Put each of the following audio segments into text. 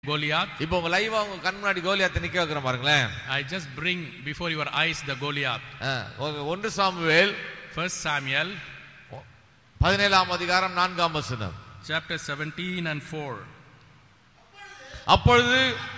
Goliath. இப்போ உங்க லைவா உங்க கண் முன்னாடி கோலியாத்தை நிக்க வைக்கிறேன் பாருங்களேன். I just bring before your eyes the Goliath. 1 Samuel 1 Samuel 17ஆம் அதிகாரம் 4ஆம் வசனம். Chapter 17 and 4. அப்பொழுது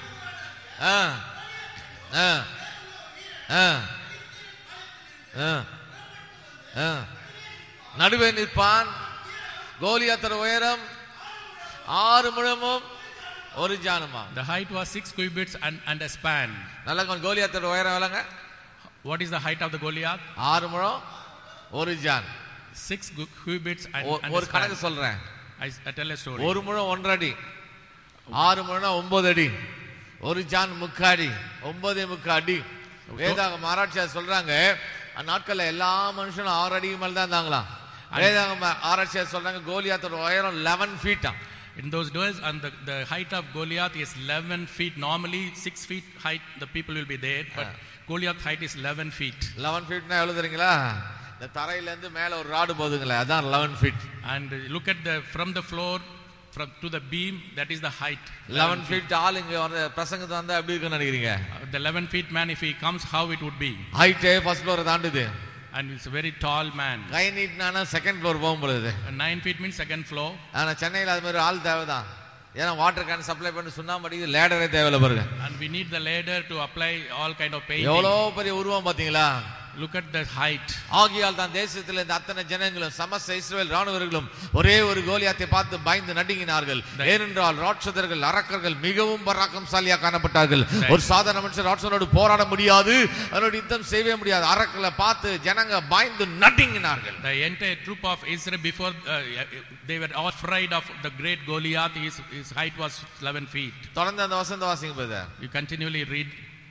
நடுவே நிற்பான். கோலியாத்தோட உயரம் 6 முழமும் 1 ஜானுமா. The height was 6 cubits and a span. நல்லா கோலியாத்தோட உயரம் எவ்வளவுங்க? What is the height of the Goliath? 6 முழம் 1 ஜான். 6 cubits and ஒரு கணக்கு சொல்றேன். I tell a story. 1 முழம் 1 அடி, 6 முழம் 9 அடி, 1 ஜான் 3 அடி, 9.3 அடி. வேதாகம ஆராய்ச்சியாளர் சொல்றாங்க அந்நாட்கள்ல எல்லா மனுஷனும் 6 அடிக்கு மேல தான் இருந்தாங்களாம். வேதாகம ஆராய்ச்சியாளர் சொல்றாங்க கோலியாத்தோட உயரம் 11 feet. In those days, and the height of Goliath is 11 feet. Normally 6 feet height the people will be there, but Goliath height is 11 feet. 11 feet னா எவ்வளவு தெரியுங்களா? இந்த தரையில இருந்து மேல ஒரு ராடு போகுதுங்களே, அதான் 11 feet. And look at from the floor to the beam, that is the height. 11 feet ஆள் இங்க வந்து பிரசங்கத்து வந்தா எப்படி இருக்குன்னு நினைக்கிறீங்க? The 11 feet man, if he comes, how it would be? Height first floor தாண்டுது. And it's a very tall man. Guy நீட்னானா second floor போக முடியாது. 9 feet means second floor. ஆனா சென்னையில அது மாதிரி ஆள் தேவைதான். ஏன்னா வாட்டர் கேன் சப்ளை பண்ணி சுண்ணாம்பு அடிக்குது, லேடரே தேவையில்ல பாருங்க. And we need the ladder to apply all kind of painting. எவ்வளவு பெரிய உருவம் பாத்தீங்களா? Look at the height. ஆகியால் தான் தேசத்தில் இந்த அத்தனை ஜனங்களும் சமஸ்த இஸ்ரவேல் ராணுவர்களும் ஒரே ஒரு கோலியாத்தை பார்த்து பயந்து நடுங்கினார்கள். ஏனென்றால் ராட்சதர்கள் அரக்கர்கள் மிகவும் பராக்கிரமசாலியாக காணப்பட்டார்கள். ஒரு சாதாரண மனுஷன் ராட்சதனோடு போராட முடியாது, அவனோடு யுத்தம் செய்யவே முடியாது. அரக்கர்களை பார்த்து ஜனங்க பயந்து நடுங்கினார்கள். The entire troop of Israel before they were afraid of the great Goliath. His height was 11 feet. தொடர்ந்து அந்த வசனத்தை வாசிங்க பிரதர். You continually read.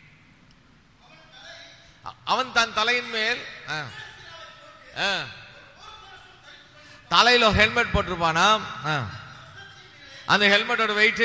அவன் தன் தலையின் மேல் தலையில ஹெல்மெட் போட்டிருப்பானா. அந்த ஹெல்மெட்டோட வெயிட்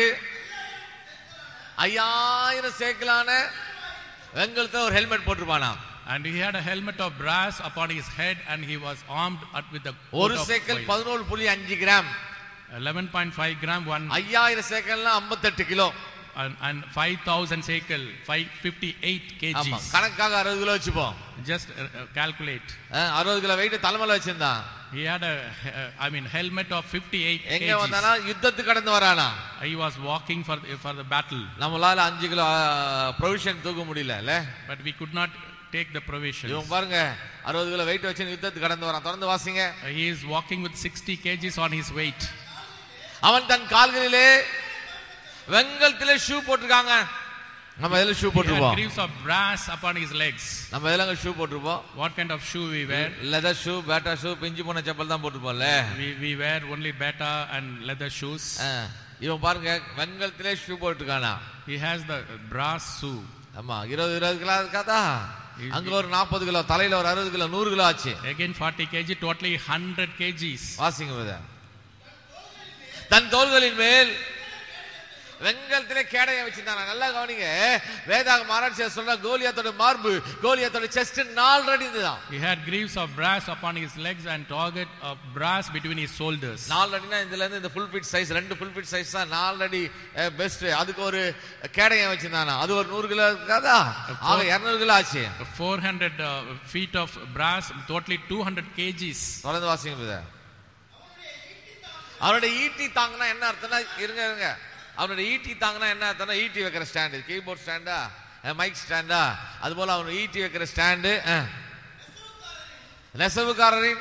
5000 சேக்கலான வெங்கலத்தை ஒரு helmet போட்டிருப்பானா. And he had a helmet of brass upon his head, and he was armed with the ஒரு சேக்கல் 11.5 gram. 11.5 gram. 5000 சேக்கல்னா 58 kilo. And 5000 shekel, 58 kgs. கணக்காக 60 கிலோ வச்சுப்போம். Just calculate. 60 கிலோ வெயிட் தலைமையில வச்சிருந்தான். He had helmet of 58 kgs. எங்க வந்தானா? யுத்தத்துக்கு கடந்து வரானா. He was walking for the battle. நம்மளால 5 கிலோ ப்ரொவிஷன் தூக்க முடியல. But we could not take the provisions. இவன் பாருங்க 60 கிலோ வெயிட் வச்சு யுத்தத்துக்கு கடந்து வரான். தொடர்ந்து வாசிங்க. He is walking with 60 kgs on his weight. அவன் தன் கால்களிலே வெங்கலத்திலே ஷூ போட்டுருக்காங்க. நம்ம எதுல shoe போட்டுருப்போம்? Greaves of brass upon his legs. நம்ம எதுல shoe போட்டுருப்போம்? What kind of shoe we wear? leather shoe, bata shoe, பிஞ்சு போன செப்பல் தான் போட்டுருப்போம்ல. We wear only bata and leather shoes. இவன் பாருங்க வெங்கலத்திலே shoe போட்டுருக்கானா. He has the brass shoe. ஆமா 20 kilo இருக்காதா? அங்க ஒரு 40 கிலோ, தலையில ஒரு 60 கிலோ, 100 கிலோ ஆச்சு. Again 40 kg, totally 100 kgs. வாசிங்க பிரதர். தன் தோள்களின் மேல் வெங்கலத்திலே கேடயம் வச்சிருந்தாங்க. நல்லா கவனிங்க. வேதாகம ஆராய்ச்சியாளர் சொல்ற கோலியாத்தோட மார்பு, கோலியாத்தோட செஸ்ட் 4 அடி இருந்துதான். He had greaves of brass upon his legs and target of brass between his shoulders. 4 அடினா இதுல இருந்து இந்த full fit size 2 full fit size தான் 4 அடி பெஸ்ட். அதுக்கு ஒரு கேடயம் வச்சிருந்தானா. அது ஒரு 100 கிலோ இருக்காதா? ஆக 200 கிலோ ஆச்சு. 400 feet of brass, totally 200 kgs. தொடர்ந்து வாசிங்க பிரதர். அவருடைய ஈட்டி தாங்கனா என்ன அர்த்தம்னா இருங்க அவனுடைய ஈட்டி தாங்கனா என்ன அர்த்தம்னா ஈட்டி வைக்கிற ஸ்டாண்டு, கீபோர்ட் ஸ்டாண்டா, மைக் ஸ்டாண்டா, அது போல அவன் ஈட்டி வைக்கிற ஸ்டாண்டு. நெசவுக்காரரின்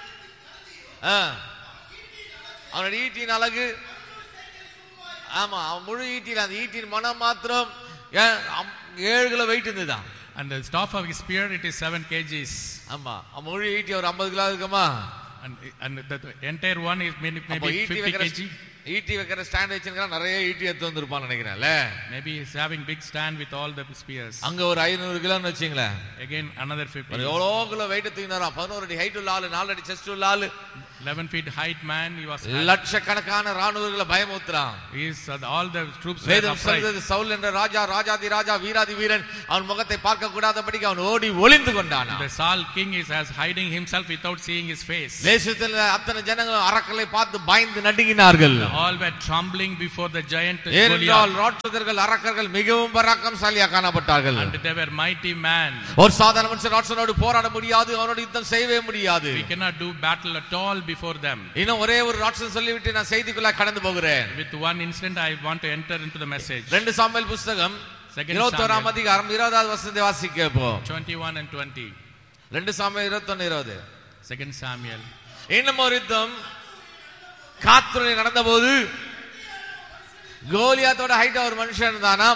அவனுடைய ஈட்டியின் அழகு. ஆமா அவன் முழு ஈட்டியில் அந்த ஈட்டின் மனம் மாத்திரம் 7 கிலோ வெயிட் இருந்துதான். And the staff of his spear, it is 7 kgs. ஆமா முழு ஈட்டி ஒரு 50 கிலோ இருக்குமா? And the entire one is maybe 50 kg. ஈட்டி வைக்கிற ஸ்டாண்ட் வச்சிருக்கா, நிறைய ஈட்டி எடுத்து வந்திருப்பான்னு நினைக்கிறேன்ல. Maybe he's having big stand with all the spears. அங்க ஒரு 500 கிலோன்னு வச்சீங்களேன். Again another 50. எவ்வளோ கிலோ வெயிட் தூக்கினாரா? 11 அடி ஹைட் உள்ள ஆளு, 4 அடி செஸ்ட் உள்ள ஆளு. 11 feet height man, he was லட்சக்கணக்கான ராணுவர்களை பயமுறுத்துறான். all the troops were வேதம் சொல்கிறது சவுல் என்ற ராஜா, ராஜாதி ராஜா, வீராதி வீரன், அவன் முகத்தை பார்க்க கூடாதபடிக்கு அவன் ஓடி ஒளிந்து கொண்டான். The Saul king is as hiding himself without seeing his face. தேசத்தில் அத்தனை ஜனங்கள் அரக்கலை பார்த்து பயந்து நடுங்கினார்கள். All were trembling before the giant Goliath. ராட்சதர்கள் அரக்கர்கள் மிகவும் பராக்கிரமசாலியாக காணப்பட்டார்கள். And they were mighty man. ஒரு சாதாரண மனுஷன் ராட்சதனோடு போராட முடியாது, அவனோடு யுத்தம் செய்யவே முடியாது. We cannot do battle at all before them. இன்னும் ஒரே ஒரு ராட்சதன் சொல்லிவிட்டு நான் செய்திக்குள்ள கடந்து போகிறேன். With one incident I want to enter into the message. 2 Samuel புத்தகம் 21ஆம் அதிகாரம் 20வது வசனத்தை வாசிக்கப்போம். 21 and 20. 2 சாமுவேல் 21:20. 2 Samuel. இன்னும் ஒரு யுத்தம் காத்ரோனில் நடந்தபோது கோலியாத்தோட ஹைட் ஒரு மனுஷன் இருந்தானாம்.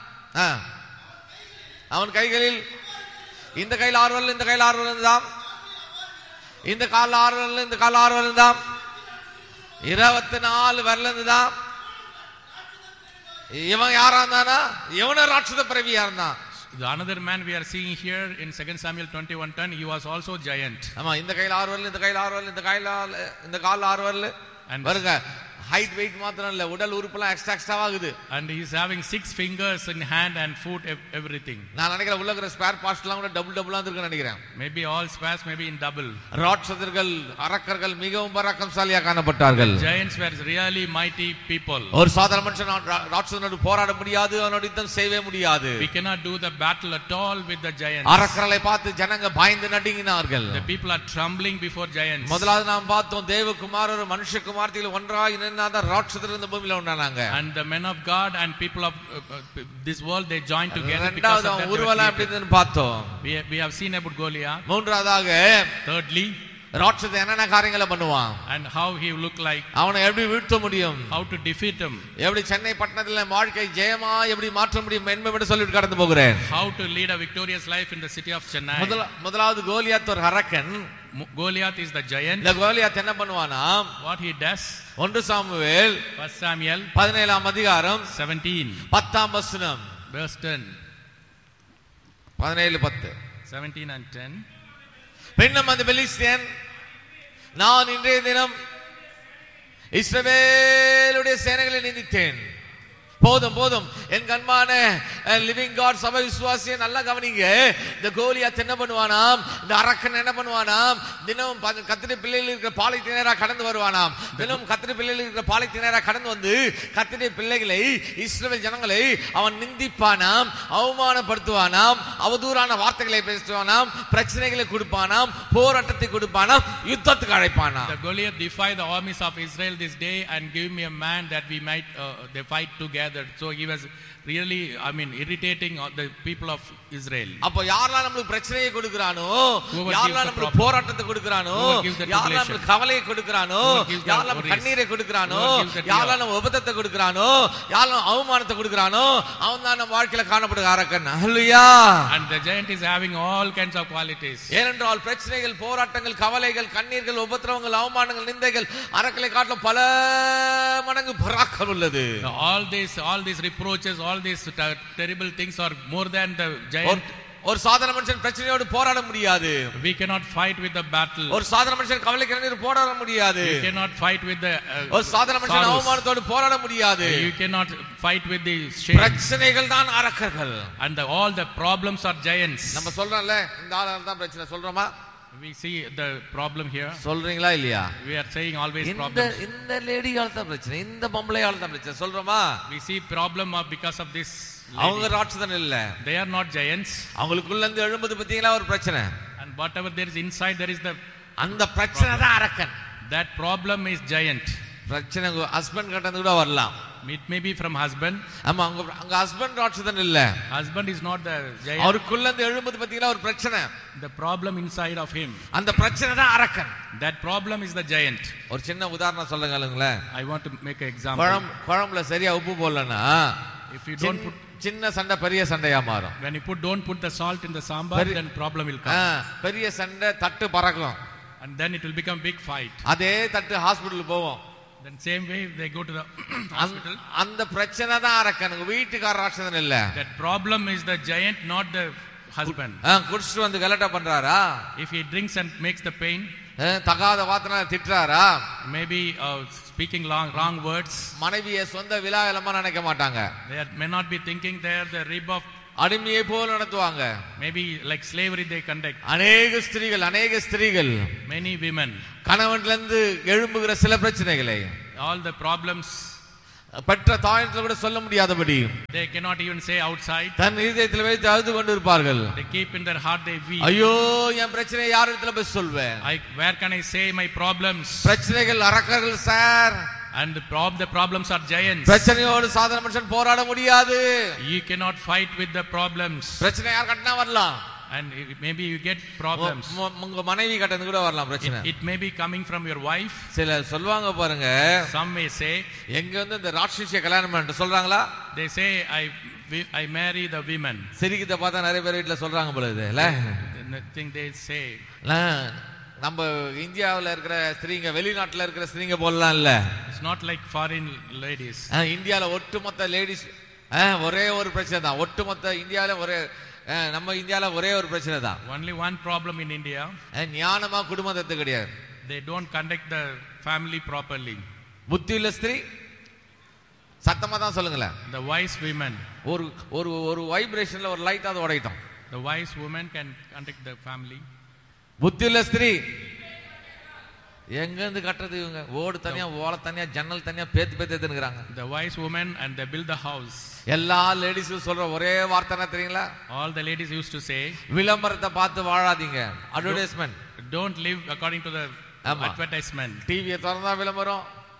அவன் கைகளில் இந்த கையில் 6 விரல், இந்த கையில் 6 விரல் இருந்தாம், இந்த காலில் 6 விரல், இந்த காலில் 6 விரல் இருந்தாம், 24 விரல் இருந்தாம். இவன் யாரா இருந்தானா? இவன ராட்சத பிறவியா இருந்தான். Another man we are seeing here in 2 Samuel 21:10, he was also giant. ஆமா, இந்த கையில் 6 விரல், இந்த கையில் 6 விரல், இந்த காலில் 6 விரல். பாருங்க, height weight மாத்திரம் இல்ல, உடல் உறுப்புலாம் எக்ஸ்ட்ரா ஆகுது. And he is having 6 fingers in hand and foot, everything. நான் நினைக்கிறேன் உள்ள இருக்கிற ஸ்பேர் பார்ட்ஸ் எல்லாம் கூட டபுளா இருக்குன்னு நினைக்கிறேன். Maybe all spares, maybe in double. ராட்சதர்கள் அரக்கர்கள் மிகவும் பராக்கிரமசாலியாக காணப்பட்டார்கள். Giants were really mighty people. ஒரு சாதாரண மனுஷன் ராட்சதனோடு போராட முடியாது, அவனோடு யுத்தம் செய்யவே முடியாது. We cannot do the battle at all with the giants. அரக்கர்களை பார்த்து ஜனங்க பயந்து நடுங்கினார்கள். The people are trembling before giants. முதலாவது நாம் பார்த்தோம், தேவகுமாரர் மனுஷகுமாரத்திகள் ஒன்றாய் ராட்சதர் இந்த பூமியில உண்டானாங்க. And the men of God and people of this world, they joined together because of that. உருவலாம் எப்படின்னு பார்த்தோம். We have seen about Goliath. மூன்றாவதாக, thirdly, ராட்சதன் என்னென்ன காரியங்களை பண்ணுவான், and how he look like, அவனை எப்படி வீழ்த்த முடியும், how to defeat him, எப்படி சென்னை பட்டணத்துல வாழ்க்கை ஜெயமா எப்படி மாற்ற முடியும் என்பதை சொல்லிட்டு கடந்து போகிறேன். how to lead a victorious life in the city of Chennai. முதலாவது கோலியாத் ஒரு அரக்கன். Goliath is the giant. இந்த கோலியாத் என்ன பண்ணுவானா? What he does? 1 சாமுவேல் 17ஆம் அதிகாரம் 17 10ஆம் வசனம். verse 10. 17:10. 17 and 10. பின்னும் அந்த பெலிஸ்தியன், நான் இன்றைய தினம் இஸ்ரவேலுடைய சேனைகளை நிந்தித்தேன். போதும் என் கண்மான லிவிங் காட் சபை விசுவாசியை நல்லா கவனிங்க. இந்த கோலியாத் என்ன பண்ணுவானாம், இந்த அரக்கன் என்ன பண்ணுவானாம், தினம் கத்திரி பிள்ளைகள் இருக்கிற பாலைத்தினரா கடந்து வருவானாம். தினம் கத்திரி பிள்ளைகள் இருக்கிற பாலைத்தினரா கடந்து வந்து கத்திரி பிள்ளைகளை, இஸ்ரவேல் ஜனங்களை அவன் நிந்திப்பானாம், அவமானப்படுத்துவானாம், அவதூறான வார்த்தைகளை பேசுவானாம், பிரச்சனைகளை கொடுப்பானாம், போராட்டத்தை கொடுப்பானாம், யுத்தத்துக்கு அழைப்பானாம். The Goliath defied the armies of Israel this day and give me a man that we might they fight together. So he was really, irritating the people of Israel. அப்ப யாரெல்லாம் நமக்கு பிரச்சனையை கொடுக்கறானோ, யாரெல்லாம் நமக்கு போராட்டத்தை கொடுக்கறானோ, யாரெல்லாம் நமக்கு கவலையை கொடுக்கறானோ, யாரெல்லாம் நமக்கு கண்ணீரை கொடுக்கறானோ, யாரெல்லாம் நமக்கு உபதத்தை கொடுக்கறானோ, யாரெல்லாம் அவமானத்தை கொடுக்கறானோ, அவன் தான் நம்ம வாழ்க்கையில காணப்படுகிற அரக்கன். ஹல்லேலூயா. And the giant is having all kinds of qualities. ஏனென்றால் பிரச்சனைகள், போராட்டங்கள், கவலைகள், கண்ணீர்கள், உபத்திரவங்கள், அவமானங்கள், நிந்தைகள் அரக்கலை காட்டிலும் பல மடங்கு பராக்கிரமம் உள்ளது. All these reproaches, all these terrible things are more than the giant. ஒரு சாதாரண மனுஷன் பிரச்சனையோடு போராட முடியாது. We cannot fight with the battle. ஒரு சாதாரண மனுஷன் கவலை கண்ணீர் போராட முடியாது. You cannot fight with the ஒரு சாதாரண மனுஷன் அவமானத்தோடு போராட முடியாது. You cannot fight with the shame. பிரச்சனைகள் தான் அரக்கர்கள். And all the problems are giants. நம்ம சொல்றோம்ல, இந்த ஆளால தான் பிரச்சனை சொல்றோமா? We see the problem here. சொல்றீங்களா இல்லையா? We are saying always problems. இந்த லேடியால தான் பிரச்சனை, இந்த பொம்பளையால தான் பிரச்சனை சொல்றோமா? We see problem because of this lady. அவங்க ராட்சதன் இல்ல. They are not giants. அவங்களுக்குள்ள இருந்து எழும்புது பத்திங்களா ஒரு பிரச்சனை. And whatever there is inside, there is the அந்த பிரச்சனை தான் அரக்கன். That problem is giant. பிரச்சனை ஹஸ்பண்ட் கிட்ட கூட வரலாம். It may be from husband. ஆமா, அங்க ஹஸ்பண்ட் ராட்சதன் இல்ல. Husband is not the giant. அவருக்குள்ள இருந்து எழும்புது பத்திங்களா ஒரு பிரச்சனை. The problem inside of him. அந்த பிரச்சனை தான் அரக்கன். That problem is the giant. ஒரு சின்ன உதாரணம் சொல்லுங்களே. I want to make an example. குழம்புல சரியா உப்பு போடலனா, if you don't put, சின்ன சண்டை பெரிய சண்டையா மாறும். when you don't put the salt in the sambar, then problem will come. பெரிய சண்டை தட்டு பறக்கும். And then it will become big fight. அதே தட்டு ஹாஸ்பிடல் போவோம். Then same way they go to the hospital. அந்த பிரச்சனை தான் அரக்கன், வீட்டுக்கார ராட்சதன் இல்ல. That problem is the giant, not the husband. குடிச்சிட்டு வந்து கலட்டா பண்றாரா? If he drinks and makes the pain, தகாத வார்த்தைனால திட்டுறாரா? Maybe speaking wrong words. மனைவியை சொந்த விலாயலமா நினைக்க மாட்டாங்க. They may not be thinking they are the rib of அடிமையை போல நடத்துவாங்க. Maybe like slavery they conduct. அநேக ஸ்திரீகள் Many women. கணவன்ல இருந்து எழும்புகிற சில பிரச்சனைகளை All the problems பெற்ற தாயிடத்துல கூட சொல்ல முடியாதபடி they cannot even say outside. தன் இதயத்தில் வைத்து அழுது கொண்டிருப்பார்கள். They keep in their heart, they weep. ஐயோ என் பிரச்சனை யாரிடத்துல போய் சொல்வேன்? Where can I say my problems? பிரச்சனைகள் அரக்கர்கள் sir. And the problems are giants. பிரச்சனையோடு சாதாரண மனுஷன் போராட முடியாது. You cannot fight with the problems. பிரச்சனை யார் கட்டனா வரலாம். And maybe you get problems. உங்க மனைவி கட்டந்து கூட வரலாம் பிரச்சனை. It may be coming from your wife. சில சொல்வாங்க பாருங்க. Some may say, எங்க வந்து இந்த ராட்சசிய கல்யாணம் பண்ணிட்டு சொல்றாங்களா? They say I marry the women. சிரிக்கிட்ட பார்த்தா நிறைய பேர் வீட்ல சொல்றாங்க போல இது இல்ல? The thing they say. நம்ம இந்தியாவுல இருக்கிற ஸ்திரீங்க வெளிநாட்டுல இருக்கிற ஸ்திரீங்க போலலாம் இல்ல. It's not like foreign ladies. இந்தியால ஒட்டுமொத்த லேடிஸ் ஒரே ஒரு பிரச்சனை தான். ஒட்டுமொத்த இந்தியால ஒரே நம்ம இந்தியால ஒரே ஒரு பிரச்சனை தான். Only one problem in India. ஞானமா குடும்பத்தை கிடையாது. They don't conduct the family properly. புத்தியுள்ள ஸ்திரீ சத்தமா தான் சொல்லுங்களேன். The wise women. ஒரு வைப்ரேஷன்ல ஒரு லைட் அது உடையட்டும். The wise woman can conduct the family. புத்தியுள்ள ஸ்திரீ எங்க இருந்து கட்டறது இவங்க? ஓடு தனியா, ஓல தனியா, ஜன்னல் தனியா, பேத்து எடுத்துறாங்க. The wise woman and they build the house. எல்லா லேடிஸும் சொல்ற ஒரே வார்த்தை என்ன தெரியுங்களா? All the ladies used to say, விளம்பரத்தை பார்த்து வாழாதீங்க. Advertisement. Don't live according to the advertisement. டிவியை திறந்தா விளம்பரம்,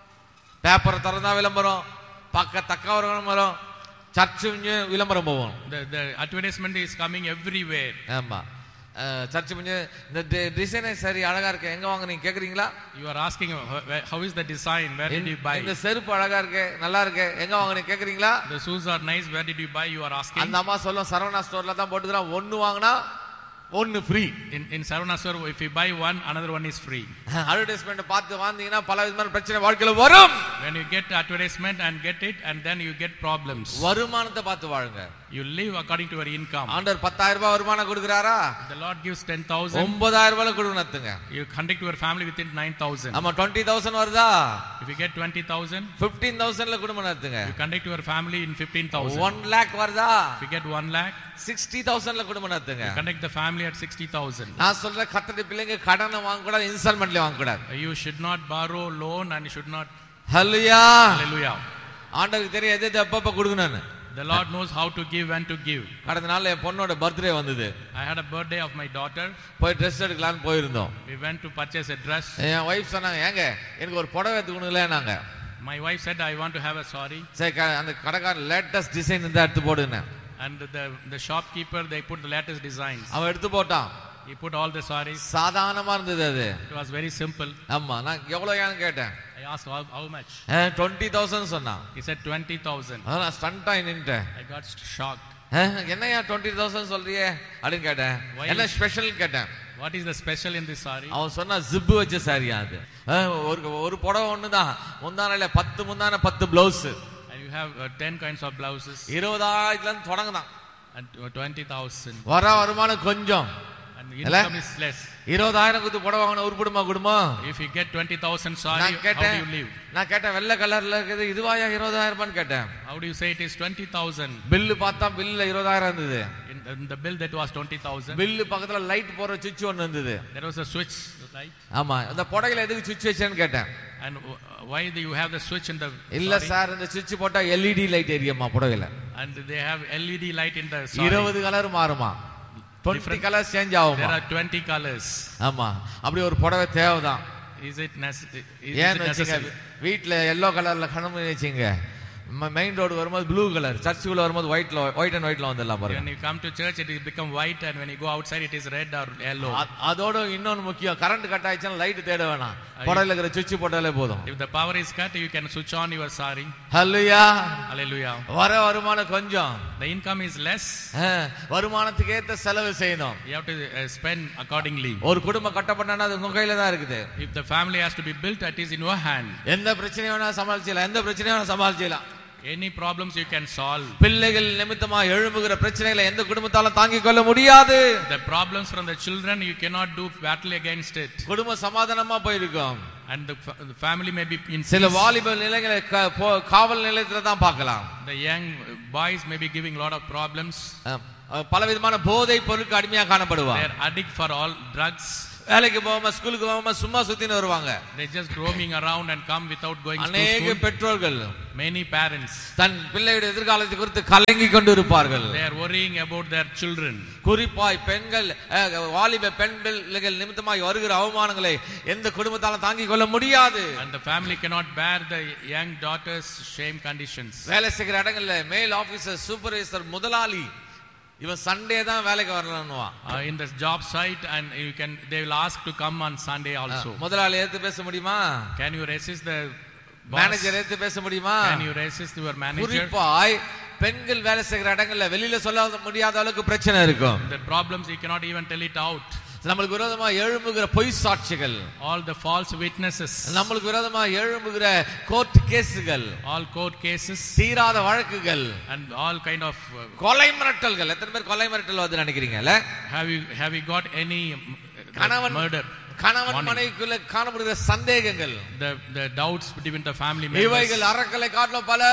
பேப்பரை திறந்தா விளம்பரம், தக்க ஒரு விளம்பரம், சர்ச்சு விளம்பரம் போவோம். The advertisement is coming everywhere. ஆமா. சர்ச் இந்த டிசைன் சரி அழகா இருக்கு, எங்க வாங்க நீங்க கேக்குறீங்களா? You are asking how is the design, where did you buy? இந்த செருப்பு அழகா இருக்கு, நல்லா இருக்கு, எங்க வாங்க நீங்க கேக்குறீங்களா? The shoes are nice, where did you buy? You are asking. அந்த அம்மா சொல்லும் சரவணா ஸ்டோர்ல தான் போட்டுக்கறோம், ஒன்னு வாங்குனா ஒன்னு free. In Saravana store if you buy one another one is free. Advertisement பார்த்து வாங்குனீங்கன்னா பல விதமான பிரச்சனை வாழ்க்கையில வரும். When you get advertisement and get it and then you get problems. வருமானத்தை பார்த்து வாழுங்க. You live according to your income. ஆண்டவர் 10000 ரூபாய் வருமானம் கொடுக்கறாரா? The Lord gives 10,000. 9000 ரூபாய் கொடுனத்துங்க. You conduct your family within 9,000. ஆமா 20000 வருதா? If you get 20,000, 15000ல குடும்பம் நடத்துங்க. you conduct your family in 15,000. 1 lakh வருதா? If you get 1 lakh, 60000ல குடும்பம் நடத்துங்க. you conduct the family at 60,000. நான் சொல்ற கர்த்தருடைய பிள்ளைங்க கடனை வாங்க கூடாது, இன்ஸ்டால்மென்ட்ல வாங்க கூடாது. You should not borrow loan and you should not. Hallelujah. Hallelujah. ஆண்டவருக்கு தெரியும் எது எப்பப்ப கொடுக்கணும்னு. The Lord knows how to give and to give. கடந்த நாள்ல என் பொண்ணோட பர்த்டே வந்தது. I had a birthday of my daughter. போய் Dress எடுக்கலாம்னு போயிருந்தோம். We went to purchase a dress. N wife சொன்னாங்க, "ஏங்க எனக்கு ஒரு புடவை எடுத்துக்கணும்லனாங்க." My wife said I want to have a saree. சரி அந்த கடைக்காரன் லேட்டஸ்ட் டிசைன் இருந்தா எடுத்து போடுங்க. And the shopkeeper they put the latest designs. அவன் எடுத்து போட்டான். He put all the sarees. சாதாரணமா இருந்தது அது. It was very simple. ஆமா நான் எவ்வளவுன்னு கேட்டேன். I asked how much. 20,000 சொன்னான். He said 20,000. நான் ஸ்டண்ட் ஆயி நின்னுட்டேன். I got shocked. என்னையா 20,000 சொல்றியே அப்படினு கேட்டேன். என்ன ஸ்பெஷல் கேட்டேன். What is the special in this saree? அவன் சொன்னா ஜிப் வச்ச சாரியா அது. ஒரு புடவை ஒண்ணுதான். முந்தானையில 10 முந்தானை 10 blouse. And you have 10 kinds of blouses. 20,000ல இருந்து தொடங்குதான். And 20,000. வருமானம் கொஞ்சம். And income is less. 20,000 கொடுத்து புடவை வாங்கின உருப்படுமா குடும்பம்? If you get 20,000 saree, how do you live? நான் கேட்டேன் வெள்ளை கலர்ல இருக்குது இதுவாயா 20,000 ரூபாய்னு கேட்டேன். How do you say it is 20,000? Bill பார்த்தா பில்ல 20,000 இருந்தது. In the bill that was 20,000. Bill பக்கத்துல லைட் போற சுவிட்ச் ஒன்னு இருந்தது. There was a switch light. ஆமா அந்த புடவையில எதுக்கு சுவிட்ச் வச்சேன்னு கேட்டேன். And why do you have the switch in the இல்ல சார் இந்த சுவிட்ச் போட்டா LED லைட் எரியுமா புடவையில. And they have LED light in the saree. 20 colour மாறுமா? 20 கலர்ஸ் சேஞ்ச் ஆகுமா? There are 20 colors. ஆமா அப்படி ஒரு புடவை தேவைதான். Is it necessary? வீட்ல yellow கலர்ல கணம் வச்சீங்க. மெயின் ரோடு வரும்போது ப்ளூ கலர், சர்ச்சுக்குள்ள வரும்போது ஒயிட் அண்ட் ஒயிட்ல வந்துடலாம் பாருங்க. When you come to church it will become white and when you go outside it is red or yellow. அதோட இன்னொன்னு முக்கியம், கரண்ட் கட் ஆயிடுச்சுனா லைட் தேட வேணாம், புடவையில இருக்கிற சுவிட்ச் போட்டாலே போதும். If the power is cut you can switch on your saree. Hallelujah. Hallelujah. வருமானம் கொஞ்சம். The income is less. வருமானத்துக்கு ஏத்த செலவு செய்யணும். You have to spend accordingly. ஒரு குடும்பம் கட்டப்பட்டனா அது உங்க கையில தான் இருக்குது. If the family has to be built it is in your hand. எந்த பிரச்சனையும் வேணா சமாளிச்சலாம், எந்த பிரச்சனையும் வேணா சமாளிச்சலாம். Any problems you can solve. பிள்ளைகள் நிமித்தமா எழும்புகிற பிரச்சனைகளை எந்த குடும்பத்தாலும் தாங்கிக் கொள்ள முடியாது. The problems from the children you cannot do battle against it. குடும்ப சமாதானமா போயிருக்கும். And the family may be in சில வாலிப நிலைகளை காவல் நிலையத்துல தான் பார்க்கலாம். The young boys may be giving a lot of problems. பலவிதமான போதை பொருளுக்கு அடிமையா காணப்படுவாங்க. They are addict for all drugs. வேலைக்கு போகாம ஸ்கூலுக்கு போகாம சும்மா சுத்தின்னு வருவாங்க. They just roaming around and come without going to school. அநேக பெற்றோர்கள், many parents, தன் பிள்ளையுடைய எதிர்காலத்தை குறித்து கலங்கி கொண்டு இருப்பார்கள். They are worrying about their children. குறிப்பாய் பெண்கள், வாலிப பெண் பிள்ளைகள் நிமித்தமாய் வருகிற அவமானங்களை எந்த குடும்பத்தாலும் தாங்கிக் கொள்ள முடியாது. And the family cannot bear the young daughters' shame conditions. வேலை செய்கிற இடங்கள்ல மேல் ஆபீசர், சூப்பர்வைசர், முதலாளி இவன் சண்டே தான் வேலைக்கு வரணும்னுவா. In the job site and they will ask to come on Sunday also. முதலாளி ஏத்து பேச முடியுமா? Can you resist the boss? Manager ஏத்து பேச முடியுமா? Can you resist your manager? குறிப்பாய் பெண்கள் வேலை செய்கிற இடங்கள்ல வெளியில சொல்ல முடியாத அளவுக்கு பிரச்சனை இருக்கும். The problems you cannot even tell it out. நமக்கு விரோதமா எழும்புகிற பொய் சாட்சிகள், all the false witnesses, நமக்கு விரோதமா எழும்புகிற கோர்ட் கேஸ்கள், all court cases, தீராத வழக்குகள், and all kind of கொலை மிரட்டல்கள். எத்தனை பேர் கொலை மிரட்டல் வந்து நினைக்கிறீங்கல்ல? have you got any murder? கணவன் மனைவிக்குள்ள காணப்படுகிற சந்தேகங்கள், the doubts between the family members, இவைகள் அரக்கலை காட்டிலும் பல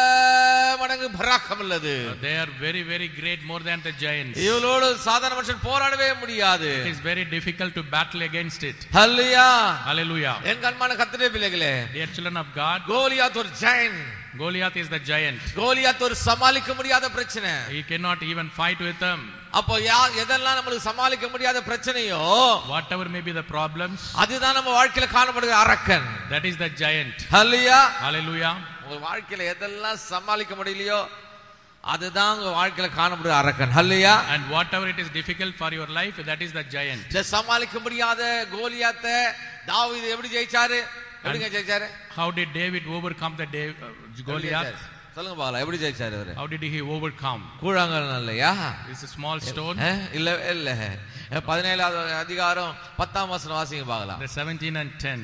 மடங்கு பராக்கம் உள்ளது. They are very very great, more than the giants. இவளோடு சாதாரண மனுஷன் போராடவே முடியாது. It is very difficult to battle against it. Hallelujah, hallelujah. என் கண்மான கர்த்தருடைய பிள்ளைகளே, dear children of God, Goliath ஒரு giant. Goliath is the giant. Goliath ஒரு சமாளிக்க முடியாத பிரச்சனை. He cannot even fight with them. அப்போ எதெல்லாம் நமக்கு சமாளிக்க முடியாத பிரச்சனையோ, whatever may be the problems, அதுதான் நம்ம வாழ்க்கையில காணப்படுகிற அரக்கன். that is the giant. Hallelujah, hallelujah. உங்க வாழ்க்கையில எதெல்லாம் சமாளிக்க முடியலையோ அதுதான் உங்க வாழ்க்கையில காணப்படுகிற அரக்கன். ஹல்லேலூயா. And whatever it is difficult for your life, that is the giant. இந்த சமாளிக்க முடியாத கோலியாத்தை தாவீது எப்படி ஜெயிச்சாரு? எப்படிங்க ஜெயிச்சாரு? How did David overcome the Goliath? சொல்லுங்க பாக்கலாம், எப்படி ஜெயிச்சாரு அவரு? How did he overcome? கூழாங்கல் இல்லையா? It's a small stone. இல்ல இல்ல. 17வது அதிகாரம் 10ஆம் வசனம் வாசிங்க பார்க்கலாம். The 17 and 10.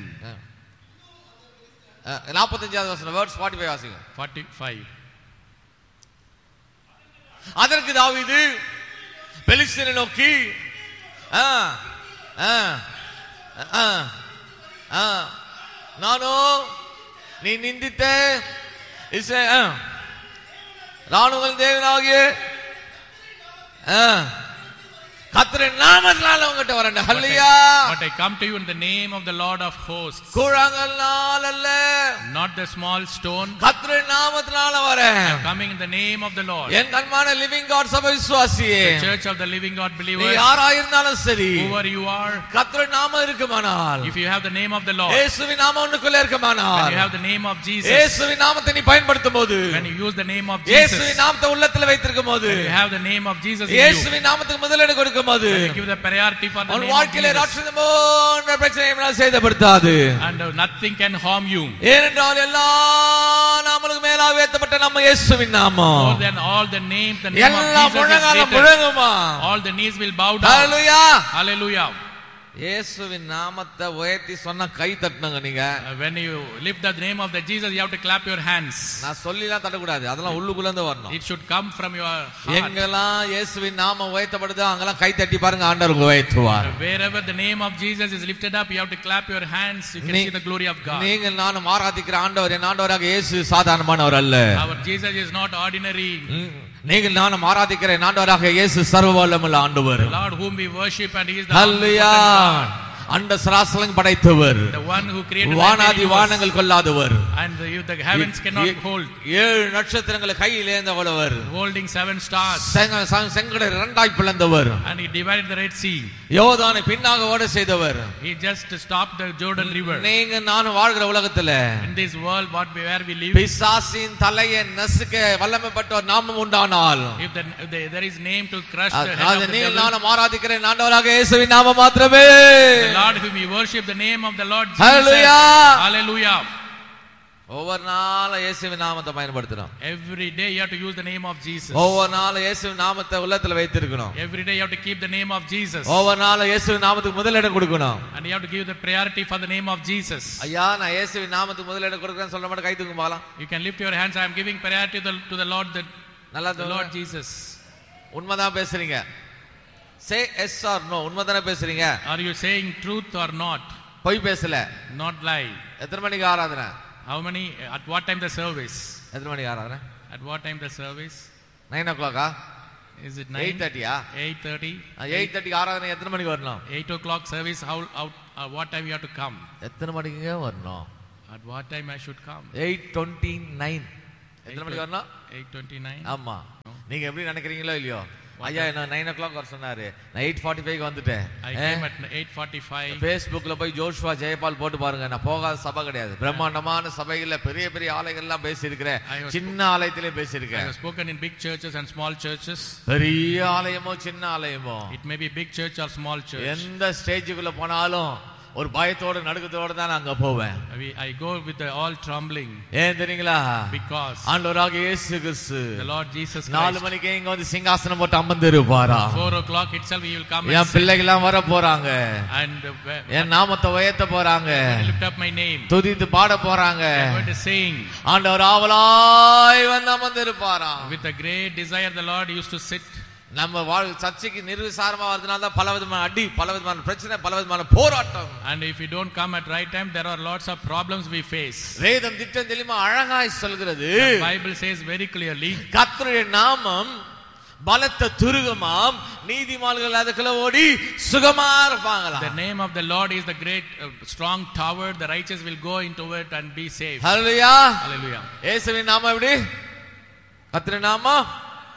45வது வசனம், verse 45 வாசிங்க. 45. அதற்கு தாவீது பெலிஸ்தரை நோக்கி, நானோ நீ நிந்தித்த ராணுவ தேவனாகிய கர்த்தரின் நாமத்தினால உங்ககிட்ட வரேன். ஹல்லேலூயா. But I come to you in the name of the Lord of hosts. கூழாங்கல்னால் அல்ல, not the small stone. கர்த்தரின் நாமத்தினால வரேன். I am coming in the name of the Lord. N கண்மான living God சபை விசுவாசியே, the church of the living God believers, நீ யாராயிருந்தாலும் சரி, whoever you are, கர்த்தரின் நாமம் இருக்குமானால், if you have the name of the Lord, இயேசுவின் நாமம் உனக்குள்ள இருக்குமானால், when you have the name of Jesus, இயேசுவின் நாமத்தை நீ பயன்படுத்தும்போது, when you use the name of Jesus, இயேசுவின் நாமத்தை உள்ளத்துல வைத்திருக்கும்போது, when you have the name of Jesus in you, இயேசுவின் நாமத்துக்கு முதலிடம் கொடுக்கும்போது, give the priority for the name of வாழ்க்கையில Jesus, ராட்சதமோ என்ற பிரச்சனையை சேதப்படுத்தாது. and nothing can harm you. ஏனென்றால் எல்லா நாமங்களுக்கு மேலாக உயர்த்தப்பட்ட நம்ம இயேசுவின் நாமம், more than all the names, the name of Jesus is greater. All the knees will bow down. Hallelujah. Hallelujah. இயேசுவின் நாமத்தை உயர்த்தி சொன்னா கை தட்டணுங்க நீங்க. When you lift the name of the Jesus, you have to clap your hands. நான் சொல்லிலாம் தட்டக்கூடாது, அதெல்லாம் உள்ளுக்குள்ள இருந்து வரணும். It should come from your heart. எங்கெல்லாம் இயேசுவின் நாமம் உயர்த்தப்படுதோ அங்கெல்லாம் கை தட்டி பாருங்க, ஆண்டவர் உங்களை உயர்த்துவார். Wherever the name of Jesus is lifted up, you have to clap your hands. You can see the glory of God. நீங்கள் நானும் ஆராதிக்கிற ஆண்டவர், என் ஆண்டவராக இயேசு சாதாரணமானவர் அல்ல. Our Jesus is not ordinary. நீங்கள் நானும் ஆராதிக்கிற ஆண்டவராக இயேசு சர்வவல்லமையுள்ள ஆண்டவர். The Lord whom we worship, and he is the Hallelujah. அண்ட சராசரங்களை படைத்தவர், the one who created வானாதி வானங்கள் கொள்ளாதவர், and the heavens cannot hold, 7 நட்சத்திரங்களை கையில் ஏந்தவளவர், holding 7 stars, செங்கடலை இரண்டாய் பிளந்தவர், and he divided the Red Sea, யோர்தானை பின்னாக ஓட செய்தவர். he just stopped the Jordan river. நீங்க நானும் வாழ்கிற உலகத்துல, in this world where we live, பிசாசின் தலையை நசுக்க வல்லமைப்பட்ட நாமம் உண்டானால், if there is name to crush the head of the devil, நானும் ஆராதிக்கிற ஆண்டவராக இயேசுவின் நாமம் மாத்திரமே. the Lord whom we worship, the name of the Lord Jesus. Hallelujah. Hallelujah. ஒவ்வொரு நாளும் இயேசுவின் நாமத்தை பயன்படுத்தணும். Every day you have to use the name of Jesus. ஒவ்வொரு நாளும் இயேசுவின் நாமத்தை உள்ளத்துல வைத்திருக்கணும். Every day you have to keep the name of Jesus. ஒவ்வொரு நாளும் இயேசுவின் நாமத்துக்கு முதலிடம் கொடுக்கணும். And you have to give the priority for the name of Jesus. ஐயா நான் இயேசுவின் நாமத்துக்கு முதலிடம் கொடுக்கிறேன்னு சொல்ல மாட்டேன், கை தூக்கு பாலாம். You can lift your hands. I am giving priority to the Lord, the Lord Jesus. உண்மைதான் பேசுறீங்க. Say yes or no. உண்மைதானே பேசுறீங்க? Are you saying truth or not? பொய் பேசல. Not lie. எத்தனை மணிக்கு ஆராதனை? How many? At what time the service? எத்தனை மணிக்கு ஆராதனை? At what time the service? 9 o'clock. Is it 9? 8:30. 8:30. 8:30 ஆராதனை எத்தனை மணிக்கு வரணும்? 8 o'clock service. What time you have to come? எத்தனை மணிக்கு வரணும்? At what time I should come? 8:29. எத்தனை மணிக்கு வரணும்? 8:29. ஆமா. நீங்க எப்படி நினைக்கிறீங்களோ இல்லையோ, ஐயா என்ன 9 o'clock வர சொன்னாரு, நான் 8:45 வந்துட்டேன். I came at 8:45. Facebookல போய் ஜோஷுவா ஜெயபால் போட்டு பாருங்க. நான் போகாத சபை கிடையாது. பிரம்மாண்டமான சபைகள்ல பெரிய பெரிய ஆலயங்கள்லாம் பேசியிருக்கிறேன், சின்ன ஆலயத்திலே பேசியிருக்கேன். I have spoken in big churches and small churches. பெரிய ஆலயமோ சின்ன ஆலயமோ, it may be big church or small church. எந்த ஸ்டேஜுக்குள்ள போனாலும் ஒரு பயத்தோட நடுக்கத்தோட தான் அங்க போவேன். I go with all trembling. ஏன் தெரியுங்களா? Because ஆண்டவராகிய இயேசு கிறிஸ்து the Lord Jesus Christ 4 மணிக்கு இங்க வந்து சிங்காசனம் போட்டு அமர்ந்திருப்பாரா. 4 o'clock itself he will come. என் பிள்ளைகள் எல்லாம் வர போறாங்க, and என் நாமத்தை உயர்த்த போறாங்க, lift up my name, துதித்து பாட போறாங்க. they are going to sing. ஆண்டவர் ஆவலாய் வந்து அமர்ந்திருப்பாரா. With a great desire the Lord used to sit. நம்ம சர்ச்சைக்கு நிர்விசாரமா வரதுனால தான் பலவிதமான அடி, பலவிதமான பிரச்சனை, பலவிதமான போராட்டம். And if you don't come at right time, there are lots of problems we face. வேதம் திட்டம் தெளிவா அழகாய் சொல்கிறது. The Bible says very clearly, கர்த்தருடைய நாமம் பலத்த துருகமாம், நீதிமான்கள் அதுக்குள்ள ஓடி சுகமா இருப்பாங்களா. The name of the Lord is the great strong tower, the righteous will go into it and be safe. Hallelujah. Hallelujah. இயேசுவின் நாமம் எப்படி? கர்த்தருடைய நாமம்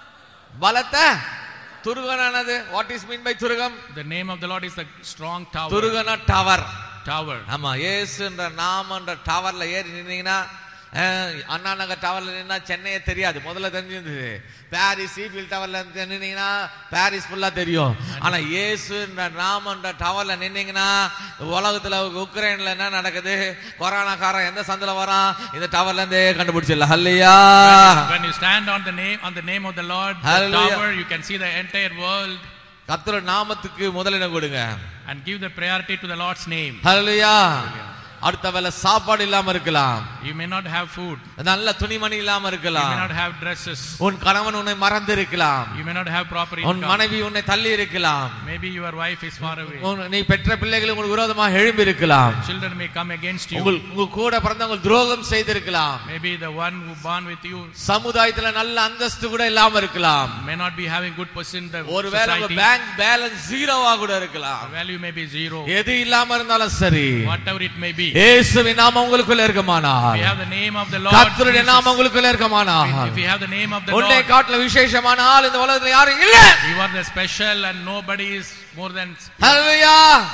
பலத்த துருகனானது. What is mean by Thurugam? The name of the Lord is the strong tower. துருகனா tower. Tower. ஆமா, இயேசுன்ற நாமன்ற டவர்ல ஏறி நின்னீங்கன்னா, அண்ணா நகர் டவர்ல நின்னா சென்னையே தெரியாது. முதல்ல தெரிஞ்சிருந்தது. பாரிஸ் ஈஃபில் டவர்ல நின்னீங்கன்னா பாரிஸ் ஃபுல்லா தெரியும். ஆனா இயேசுன்ற நாமன்ற டவர்ல நின்னீங்கன்னா உலகத்துல உக்ரைன்ல என்ன நடக்குது, கொரோனாக்காரன் எந்த சந்தில வரான், இந்த டவர்ல இருந்தே கண்டுபிடிச்சிடலாம். ஹல்லேலூயா. When you stand on the name of the Lord, the tower, you can see the entire world. கர்த்தருடைய நாமத்துக்கு முதலிடம் கொடுங்க. And give the priority to the Lord's name. ஹல்லேலூயா. அடுத்த வேளை சாப்பாடு இல்லாம இருக்கலாம், you may not have food, நல்ல துணிமணி இல்லாம இருக்கலாம், you may not have dresses, உன் கணவன் உன்னை மறந்து இருக்கலாம், you may not have proper income, உன் மனைவி உன்னை தள்ளி இருக்கலாம், maybe your wife is far away, நீ பெற்ற பிள்ளைகள் உங்களுக்கு விரோதமாக எழும்பி இருக்கலாம், children may come against you, உங்க கூட பிறந்தவங்க துரோகம் செய்திருக்கலாம், maybe the one who born with you சமுதாயத்துல நல்ல அந்தஸ்து கூட இல்லாம இருக்கலாம், may not be having good position in the ஒருவேளை உங்க பேங்க் பேலன்ஸ் ஜீரோவா கூட இருக்கலாம், value may be zero, எது இல்லாம இருந்தாலும் சரி, whatever it may be, இயேசுவின் நாமம் உங்களுக்குள்ள இருக்குமானால், if you have the name of the Lord, கர்த்தருடைய நாமம் உங்களுக்குள்ள இருக்குமானால், if you have the name of the Lord, உன்னை காட்டில விசேஷமான ஆள் இந்த உலகத்துல யாரும் இல்ல. you are the special and nobody is more than. ஹல்லேலூயா.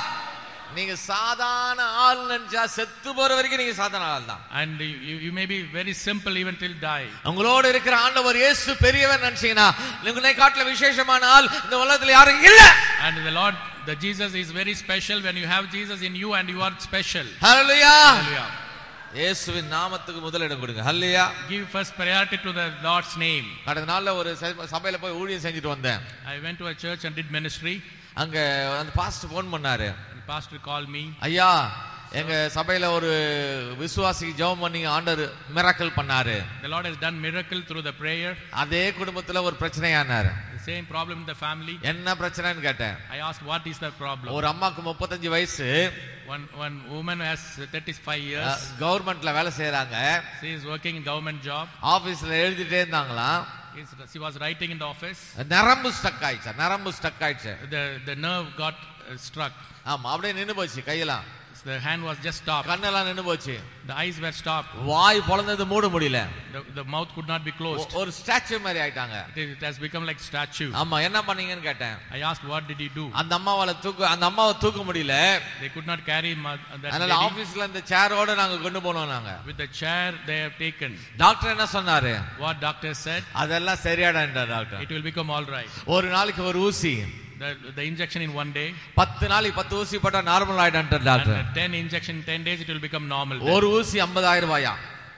நீங்க சாதாரண ஆள் நினைச்சா செத்து போற வரைக்கும் நீங்க சாதாரண ஆள் தான். And you may be very simple even till die. உங்களோட இருக்கிற ஆண்டவர் இயேசு பெரியவர் நினைச்சீங்கன்னா உங்களை காட்டில விசேஷமான ஆள் இந்த உலகத்துல யாரும் இல்ல. And the Lord, the Jesus is very special. When you have Jesus in you and you are special. Hallelujah. Hallelujah. இயேசுவின் நாமத்துக்கு முதலிடம் கொடுங்க. ஹல்லேலூயா. Give first priority to the Lord's name. கடந்த நாள்ல ஒரு சபையில போய் ஊழியம் செஞ்சுட்டு வந்தேன். I went to a church and did ministry. அங்க அந்த பாஸ்டர் ஃபோன் பண்ணாரு. The pastor called me. ஐயா, எங்க சபையில ஒரு விசுவாசி ஜெபம் பண்ணி ஆண்டவர் மிராக்கிள் பண்ணாரு. The Lord has done miracle through the prayer. அதே குடும்பத்துல ஒரு பிரச்சனையானாரு. The same problem in the family. என்ன பிரச்சனைன்னு கேட்டேன். I asked what is the problem. ஒரு அம்மாக்கு 35 வயசு. One woman has 35 years. கவர்மெண்ட்ல வேலை செய்யறாங்க. She is working in government job. ஆபீஸ்ல எழுதிட்டே இருந்தாங்களாம். She was writing in the office. நரம்பு ஸ்டக் ஆயிடுச்சு. The nerve got struck. ஆமா, அப்படியே நின்னு போச்சு கையெல்லாம். The hand was just stopped. கண்ணெல்லாம் நின்னு போச்சு. The eyes were stopped. வாய் பொளந்தது மூட முடியல. The mouth could not be closed. ஒரு ஸ்டாச்சு மாதிரி ஆயிட்டாங்க. It has become like statue. ஆமா, என்ன பண்ணீங்கன்னு கேட்டேன். I asked what did he do. அந்த அம்மாவை தூக்க முடியல. They could not carry that. அதனால ஆபீஸ்ல இந்த சேரோட நாங்க கொண்டு போனோம். நாங்க with the chair they have taken. Doctor என்ன சொன்னாரு? What doctor said? அதெல்லாம் சரியாடான்டா doctor. It will become all right. ஒரு நாளைக்கு ஒரு ஊசி. The injection in one day. 10 நாளைக்கு 10 ஊசி போட்டா normal ஆயிடான்டா doctor. 10 injection in 10 days it will become normal. ஒரு ஊசி 50,000 ரூபாயா?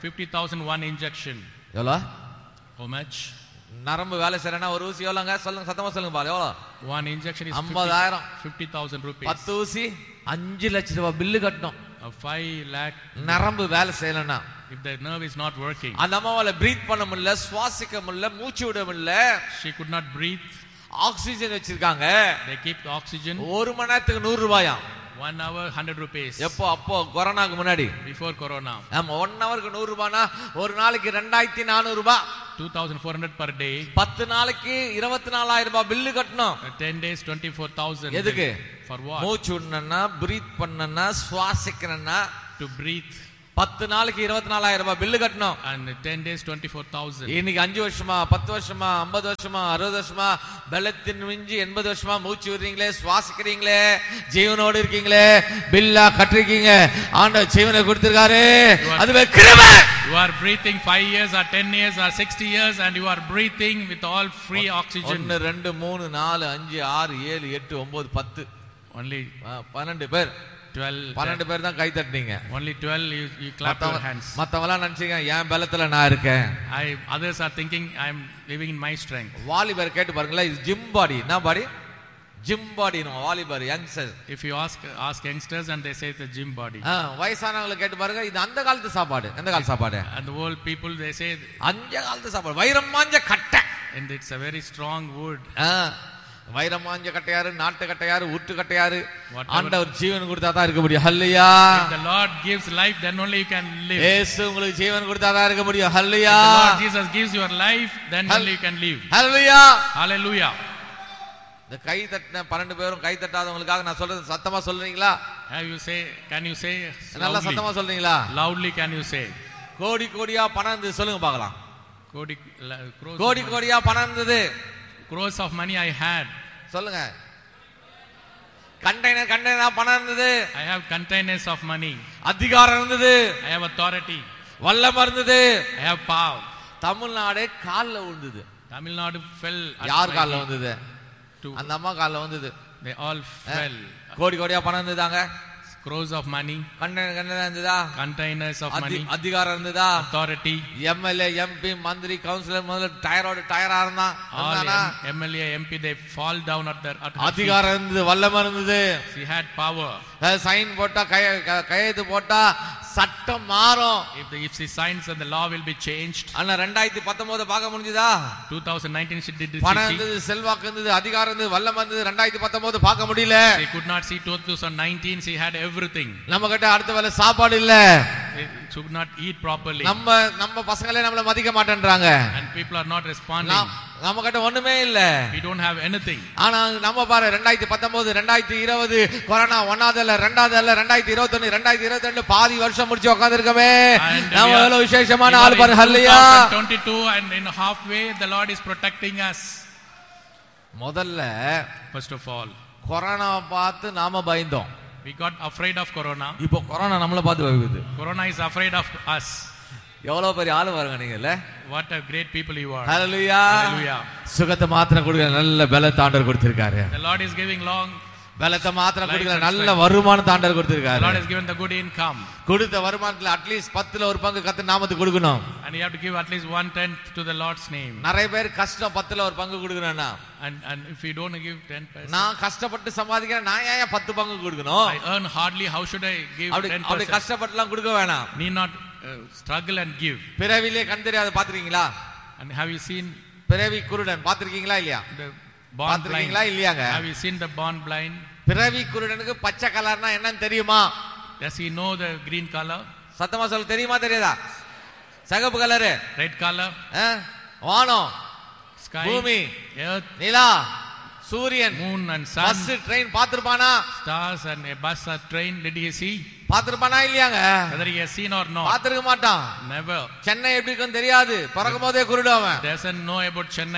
50,000 one injection. எவ்வளோ? How much? நரம்பு வேலை செய்யறேன்னா ஒரு ஊசி எவ்வளோங்க? சொல்லுங்க, சத்தமா சொல்லுங்க பாரு. எவ்வளோ? One injection is 50,000. 50,000 rupees. 10 ஊசி 5 லட்சம் ரூபாய் பில்லு கட்டணும். 5 lakh. நரம்பு வேலை செய்யலன்னா If the nerve is not working. அந்த அம்மாவால பிரீத் பண்ண முடியல, சுவாசிக்க முடியல, மூச்சு விட முடியல. She could not breathe. Oxygen வச்சிருக்காங்க. They keep the oxygen. ஒரு மணி நேரத்துக்கு 100 ரூபாயா? 1 hour 100 rupees. எப்போ? அப்போ கொரோனாக்கு முன்னாடி. Before corona. ஆமா, 1 ஹவருக்கு 100 ரூபானா ஒரு நாளைக்கு 2400 ரூபாய். 2,400 per day. 10 நாளைக்கு 24,000 ரூபாய் பில்லு கட்டணும். 10 days 24,000. எதுக்கு? For what? மூச்சு விடணும்னா, பிரீத் பண்ணணும்னா, சுவாசிக்கணும்னா. To breathe. 10 நாளைக்கு 24,000 ரூபாய் பில்லு கட்டணும். And 10 days 24,000. இன்னைக்கு 5 வருஷமா, 10 வருஷமா, 50 வருஷமா, 60 வருஷமா, பலத்தின் மிஞ்சி 80 வருஷமா மூச்சு விடுறீங்களே, சுவாசிக்கிறீங்களே, ஜீவனோடு இருக்கீங்களே, பில்லா கட்டிருக்கீங்க. ஆண்டவர் ஜீவனை கொடுத்திருக்காரு. அதுவே கிருபை. You are breathing 5 years or 10 years or 60 years and you are breathing with all free oxygen. 1 2 3 4 5 6 7 8 9 10. Only 12 பேர். 12 பேர் தான் கை தட்டினீங்க. Only 12 you clap your hands. மத்தவங்க நினைச்சீங்க என் பலத்துல நான் இருக்கேன். Others are thinking I am living in my strength. வாலிபர் கேட்டு பாருங்களேன், இது ஜிம் பாடி. என்ன பாடி? Gym body. வாலிபர், youngster. If you ask youngsters and they say it's a gym body. வயசானவங்களை கேட்டு பாருங்க, இது அந்த காலத்து சாப்பாடு. எந்த கால சாப்பாடு? And the old people they say அந்த காலத்து சாப்பாடு. வைரமாஞ்ச கட்டை. and it's a very strong wood. வைரமாஞ்ச கட்டையாரு, நாட்டு கட்டையாரு, உட்டு கட்டையாரு. ஆண்டவர் ஜீவன் கொடுத்தா தான் இருக்க முடியும். ஹல்லேலூயா. If the Lord gives life, then only you can live. இயேசு உங்களுக்கு ஜீவன் கொடுத்தா தான் இருக்க முடியும். ஹல்லேலூயா. If the Lord Jesus gives your life, then only you can live. Hallelujah. Hallelujah. இந்த கை தட்டின 12 பேரும் கை தட்டாதவங்களுக்காக நான் சொல்றது சத்தமா சொல்றீங்களா? Can you say நல்லா சத்தமா சொல்றீங்களா? Loudly can you say? கோடி கோடியா பணம் இருந்தது, சொல்லுங்க பார்க்கலாம். crores கோடி கோடியா பணம் இருந்தது. crores of money I had. சொல்லுங்க. கண்டெய்னர் பணம் இருந்தது. I have containers of money. அதிகாரம் இருந்தது. I have authority. வல்லமை இருந்தது. I have power. தமிழ்நாடு கால்ல விழுந்தது. Tamil Nadu fell. யார் கால்ல வந்தது? அந்த அம்மா கால்ல வந்தது. They all fell. கோடி கோடியா பணம் இருந்ததாங்க. crores of money. கண்டெய்னர் இருந்ததா? containers of money. அதிகாரம் இருந்ததா? authority. எம்எல்ஏ, எம்பி, மந்திரி, கவுன்சிலர் முதல்ல டயரா இருந்தான். all MLA MP they fall down at their அதிகாரம் இருந்தது, வல்லமை இருந்தது. she had power. சைன் போட்டா, கையெழுத்து போட்டா சட்டம் மாறும். if she signs and the law will be changed. ஆனா 2019 பார்க்க முடிஞ்சதா? 2019 she did this. பணம் இருந்தது, செல்வாக்கு இருந்தது, அதிகாரம் இருந்தது, வல்லமை இருந்தது. 2019 பார்க்க முடியல. they could not see 2019 she had everything. நம்ம கிட்ட அடுத்த வேளை சாப்பாடு இல்ல. they should not eat properly. நம்ம பசங்களே நம்மள மதிக்க மாட்டேன்றாங்க. and people are not responding. நம்ம கிட்ட ஒண்ணுமே இல்ல. we don't have anything. ஆனா நம்ம பாரு 2019 2020 கொரோனா 1வது இல்ல 2வது இல்ல 2021 2022 பாதி வருஷம் முடிச்சு உட்கார்ந்திருக்கமே. நம்ம எவ்வளவு விசேஷமான ஆள் பாரு. ஹல்லேலூயா. 2022 and in halfway the Lord is protecting us. முதல்ல first of all கொரோனா பார்த்து நாம பயந்தோம். we got afraid of corona. இப்போ கொரோனா நம்மள பார்த்து பயப்படுது. corona is afraid of us. எவ்வளவு பெரிய ஆளு பாருங்க நீங்கல்ல. what a great people you are. Hallelujah. hallelujah. சுகத்தை மாத்திரம் கொடுக்க நல்ல பலத்தை ஆண்டவர் கொடுத்திருக்காரு. the Lord is giving long பலத்தை மாத்திரம் கொடுக்க நல்ல வருமானத்தை ஆண்டவர் கொடுத்திருக்காரு. the Lord has given the good income. கொடுத்த வருமானத்துல அட்லீஸ்ட் 10ல ஒரு பங்கு கர்த்தர் நாமத்துக்கு கொடுக்கணும். and you have to give at least 1/10 to the Lord's name. நிறைய பேர் கஷ்டம் 10ல ஒரு பங்கு கொடுக்கணும்னா, and if you don't give 10%, நான் கஷ்டப்பட்டு சம்பாதிக்கிறேன், நான் ஏன் 10 பங்கு கொடுக்கணும்? I earn hardly, how should I give 10%? அப்படி கஷ்டப்பட்டுலாம் கொடுக்க வேணாம். need not struggle and give. பிறவிலே கண் தெரியாத பாத்துறீங்களா? and have you seen பிறவி குருடன் பாத்துறீங்களா இல்லையா? the born blind இல்லையாங்க? have you seen the born blind? பிறவி குருடனுக்கு பச்சை கலர்னா என்னன்னு தெரியுமா? does he know the green color? சத்தமா சொல்ல தெரியுமா தெரியாதா? சிகப்பு கலர், red color, வானம், sky, பூமி, earth, நிலா, சூரியன், moon and sun, bus, train பாத்துருப்பானா? stars and a bus or train, did he see? பாத்துருப்பானா இல்லையாங்க? whether he has seen or not? பாத்துருக்க மாட்டான். never. சென்னை எப்படி இருக்குன்னு தெரியாது, பிறக்கும் போதே குருடவன். doesn't know about Chennai.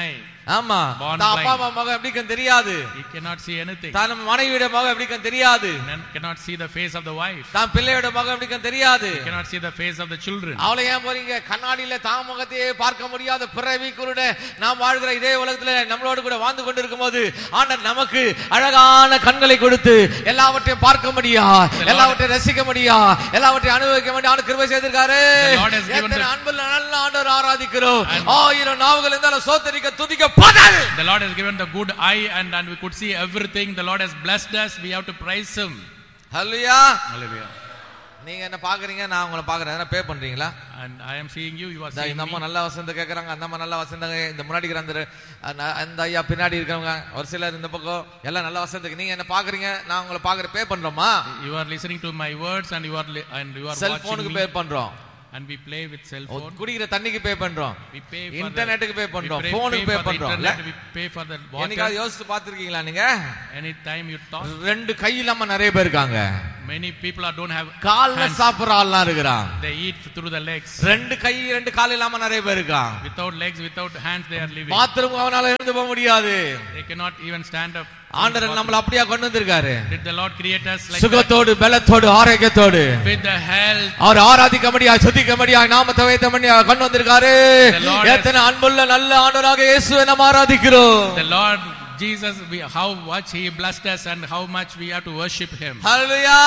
ஆமா Born தான் அப்பா blind. அம்மா முகம் எப்படி இருக்குன்னு தெரியாது. He cannot see anything. தான் மனைவியோட முகம் எப்படி இருக்குன்னு தெரியாது. Cannot see the face of the wife. தான் பிள்ளையோட முகம் எப்படி இருக்குன்னு தெரியாது. He cannot see the face of the children. அவளை ஏன் போறீங்க? கண்ணாடியில தான் முகத்தையே பார்க்க முடியாத பிறவி குருட நாம் வாழ்கிற இதே உலகத்துல நம்மளோடு கூட வாழ்ந்து கொண்டிருக்கும்போது ஆண்டவர் நமக்கு அழகான கண்களை கொடுத்து எல்லாவற்றையும் பார்க்க முடியா, எல்லாவற்றையும் ரசிக்க முடியா, எல்லாவற்றையும் அனுபவிக்க முடியா கிருபை செய்திருக்காரு. அன்புள்ள நல்ல ஆண்டவர் ஆராதிக்கிறோம். ஆயிரம் நாவுகள் இருந்தாலும் சோத்தரிக்க துதிக்க பாடல். The Lord has given the good eye and we could see everything. The Lord has blessed us. We have to praise him. Hallelujah. Hallelujah. நீங்க என்ன பாக்குறீங்க, நான் உங்களை பாக்குறேன். என்ன பே பண்றீங்களா? And I am seeing you, you are seeing me. நம்ம நல்ல வசந்த கேக்குறாங்க, அந்த நல்ல வசந்தங்க. இந்த முன்னாடி இருக்கிற அந்த ஐயா பின்னாடி இருக்கவங்க ஒரு சிலர் இந்த பக்கம் எல்லாம் நல்ல வசந்தக்கு. நீங்க என்ன பாக்குறீங்க, நான் உங்களை பாக்குற பே பண்றோமா? You are listening to my words and you are செல்போனுக்கு பே பண்றோம். And we play with cell phone. குடிக்கிற தண்ணிக்கு பே பண்றோம். We pay for இன்டர்நெட்டுக்கு பே பண்றோம். போனுக்கு பே பண்றோம். We pay for the water. என்னைக்காவது யோசிச்சு பாத்துருக்கீங்களா நீங்க? Any time you talk. ரெண்டு கை இல்லாம நிறைய பேர் இருக்காங்க. Many people don't have கால்ல சாப்பிடுற ஆள்லாம் இருக்கிறான். They eat through the legs. ரெண்டு கை ரெண்டு கால் இல்லாம நிறைய பேர் இருக்கான். Without legs, without hands they are living. Bathroom அவனால எழுந்து போக முடியாது. They cannot even stand up. ஆண்டவர் நம்மள அப்படியே கொண்டு வந்திருக்காரு. Did the Lord create us like சுகத்தோடு பலத்தோடு ஆரோக்கியத்தோடு with the health? அவர் ஆராதிக்க முடியாது, துதிக்க முடியாது, நாமத்தை வைத்த முடியாது கொண்டு வந்திருக்காரு. எத்தனை அன்புள்ள நல்ல ஆண்டவராக இயேசுவை நாம் ஆராதிக்கிறோம். The Lord Jesus, how much he blessed us and how much we have to worship him. Hallelujah.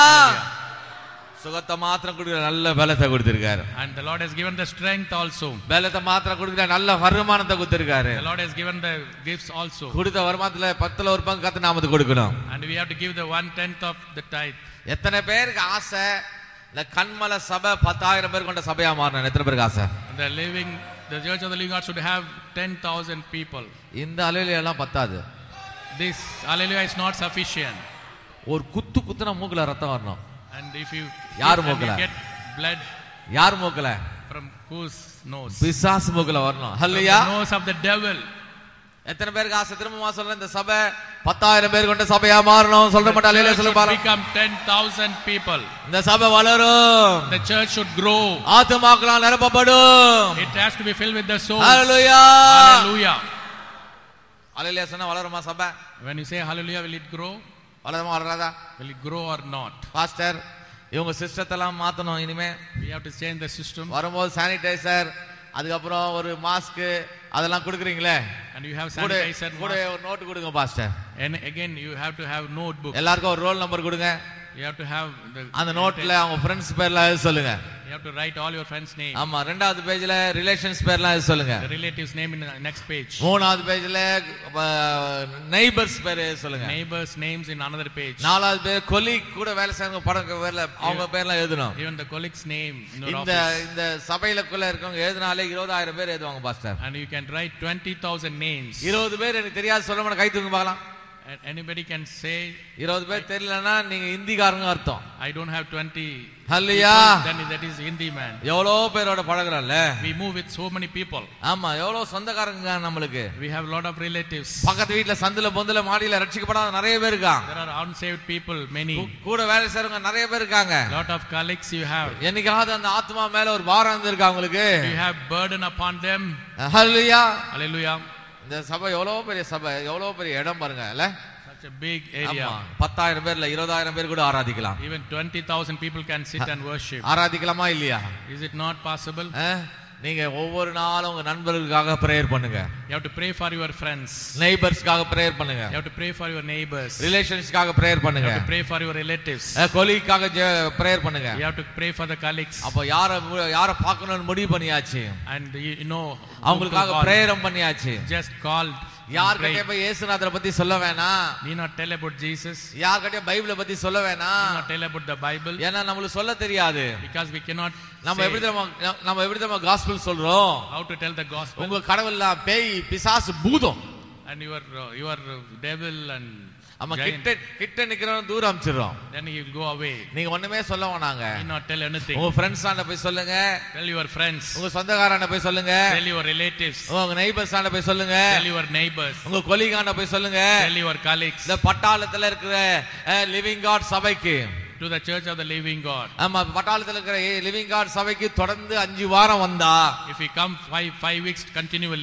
சுகத்தை மாத்திரம் கொடுக்கிற நல்ல பலத்தை கொடுத்திருக்காரு. And the Lord has given the strength also. பலத்தை மாத்திரம் கொடுக்கிற நல்ல வருமானத்தை கொடுத்திருக்காரு. The Lord has given the gifts also. கொடுத்த வருமானத்துல 10ல ஒரு பங்கு கர்த்தர் நாமத்துக்கு கொடுக்கணும். And we have to give the 1/10 of the tithe. எத்தனை பேருக்கு ஆசை இந்த கண்மல சபை 10,000 பேர் கொண்ட சபையா மாறணும்? எத்தனை பேருக்கு ஆசை? The Church of the Living God should have 10,000 people. இந்த அலையில எல்லாம் பத்தாது. This hallelujah is not sufficient. ஒரு குத்துனா மூக்குல ரத்தம் வரணும். And if you get blood, யார் மூக்குல? from whose nose? பிசாசு மூக்குல வரணும். ஹல்லேலூயா. The nose of the devil. எத்தனை பேருக்கு ஆசை? திரும்பமா சொல்றேன், இந்த சபை 10,000 பேர் கொண்ட சபையா மாறணும். சொல்ற மாட்டா ஹல்லேலூயா சொல்ல பாருங்க. Become 10,000 people. இந்த சபை வளரும். The church should grow. ஆத்துமாக்களால் நிரப்பப்படும். It has to be filled with the souls. Hallelujah. Hallelujah. ஹல்லேலூயா சொன்னா வளருமா சபை? When you say hallelujah, will it grow? வளருமா வளராதா? Will it grow or not? Pastor, இவங்க சிஸ்டத்தை எல்லாம் மாத்தணும். இனிமே we have to change the system. வரும்போது sanitiser, அதுக்கப்புறம் ஒரு மாஸ்க் அதெல்லாம் கொடுக்குறீங்களே, and you have sanitizer கூட ஒரு நோட் கொடுங்க pastor. And again you have to have notebook. எல்லாருக்கும் ஒரு ரோல் நம்பர் கொடுங்க. You have to have அந்த நோட்ல அவங்க ஃப்ரெண்ட்ஸ் பேர்லாம் எழுத சொல்லுங்க. You have to write all your friends name. ஆமா, ரெண்டாவது பேஜ்ல ரிலேஷன்ஸ் பேர்லாம் எழுத சொல்லுங்க. The relatives name in the next page. மூணாவது பேஜ்ல நெய்பர்ஸ் பேர் எழுத சொல்லுங்க. Neighbors names in another page. நாலாவது பேர் கொலீக் கூட வேலை செய்றவங்க படங்க பேர்ல அவங்க பேர்லாம் எழுதணும். Even the colleagues name in your இந்த office. இந்த சபையிலக்குள்ள இருக்கவங்க எழுதினாலே 20,000 பேர் எழுதுவாங்க pastor. And you can write 20,000 names. 20 பேர் எனக்கு தெரியாது சொல்ல மாட்டேன், கை தூக்குங்க பார்க்கலாம். And anybody can say 20 பேர் தெரியலனா நீங்க ஹிந்திக்காரங்க அர்த்தம். I don't have 20. Hallelujah. Then that is Hindi man. எவ்வளோ பேரோட பழகுறோம்ல. We move with so many people. ஆமா, எவ்வளோ சொந்தக்காரங்க நம்மளுக்கு. We have lot of relatives. பக்கத்து வீட்ல சந்துல பொந்துல மாடியில ரட்சிக்கப்படாத நிறைய பேர் இருக்காங்க. There are unsaved people many. கூட வேலை செய்றவங்க நிறைய பேர் இருக்காங்க. Lot of colleagues you have. என்னைக்காவது அந்த ஆத்மா மேல ஒரு பாரம் இருந்திருக்கா உங்களுக்கு? You have burden upon them. Hallelujah. Hallelujah. இந்த சபை எவ்வளோ பெரிய சபை, எவ்வளோ பெரிய இடம் பாருங்க. இல்ல, such a big area. 10,000 பேர்ல 20,000 பேர் கூட ஆராதிக்கலாம். Even 20,000 people can sit and worship. ஆராதிக்கலாமா இல்லையா? Is it not possible? நீங்க ஒவ்வொரு நாளும் உங்க நண்பர்களுக்காக பிரேயர் பண்ணுங்க. You have to pray for your friends. நெய்பர்ஸ்க்காக prayer பண்ணுங்க. You have to pray for your neighbors. ரிலேஷன்ஸ்க்காக prayer பண்ணுங்க. You have to pray for your relatives. கொலீக்காக prayer பண்ணுங்க. You have to pray for the colleagues. அப்ப யார பார்க்கணும்னு முடிவு பண்ணியாச்சு. And you know அவங்களுக்காக prayer பண்ணியாச்சு. just called. யார்கிட்ட போய் இயேசுநாதரை பத்தி சொல்ல வேணாம். Need not tell about Jesus. யார்கிட்ட பைபிளை பத்தி சொல்ல வேணாம். Need not tell about the Bible. ஏன்னா நம்மளுக்கு சொல்ல தெரியாது. Because we cannot. நம்ம எப்படி நம்ம காஸ்பல் சொல்றோம்? How to tell the gospel? உங்க கடவுள்லாம் பேய் பிசாசு பூதம். And your devil and நம்ம கிட்ட நிக்கிறவன் தூரம் அனுப்பிச்சிரோம். Then he will go away. நீங்க ஒண்ணுமே சொல்ல வேணாங்க. Need not tell anything. உங்க ஃப்ரெண்ட்ஸ் ஆண்ட போய் சொல்லுங்க. Tell your friends. உங்க சொந்தக்காரண்ட போய் சொல்லுங்க. Tell your relatives. உங்க நெய்பர்ஸ் ஆண்ட போய் சொல்லுங்க. Tell your neighbors. உங்க கொலீக் ஆண்ட போய் சொல்லுங்க. Tell your colleagues. இந்த பட்டாளத்துல இருக்கிற லிவிங் காட் சபைக்கு, to the Church of the Living God. ஆமா, பட்டாளத்துல இருக்கிற லிவிங் காட் சபைக்கு தொடர்ந்து 5 வாரம் வந்தா, if we come 5 weeks continually,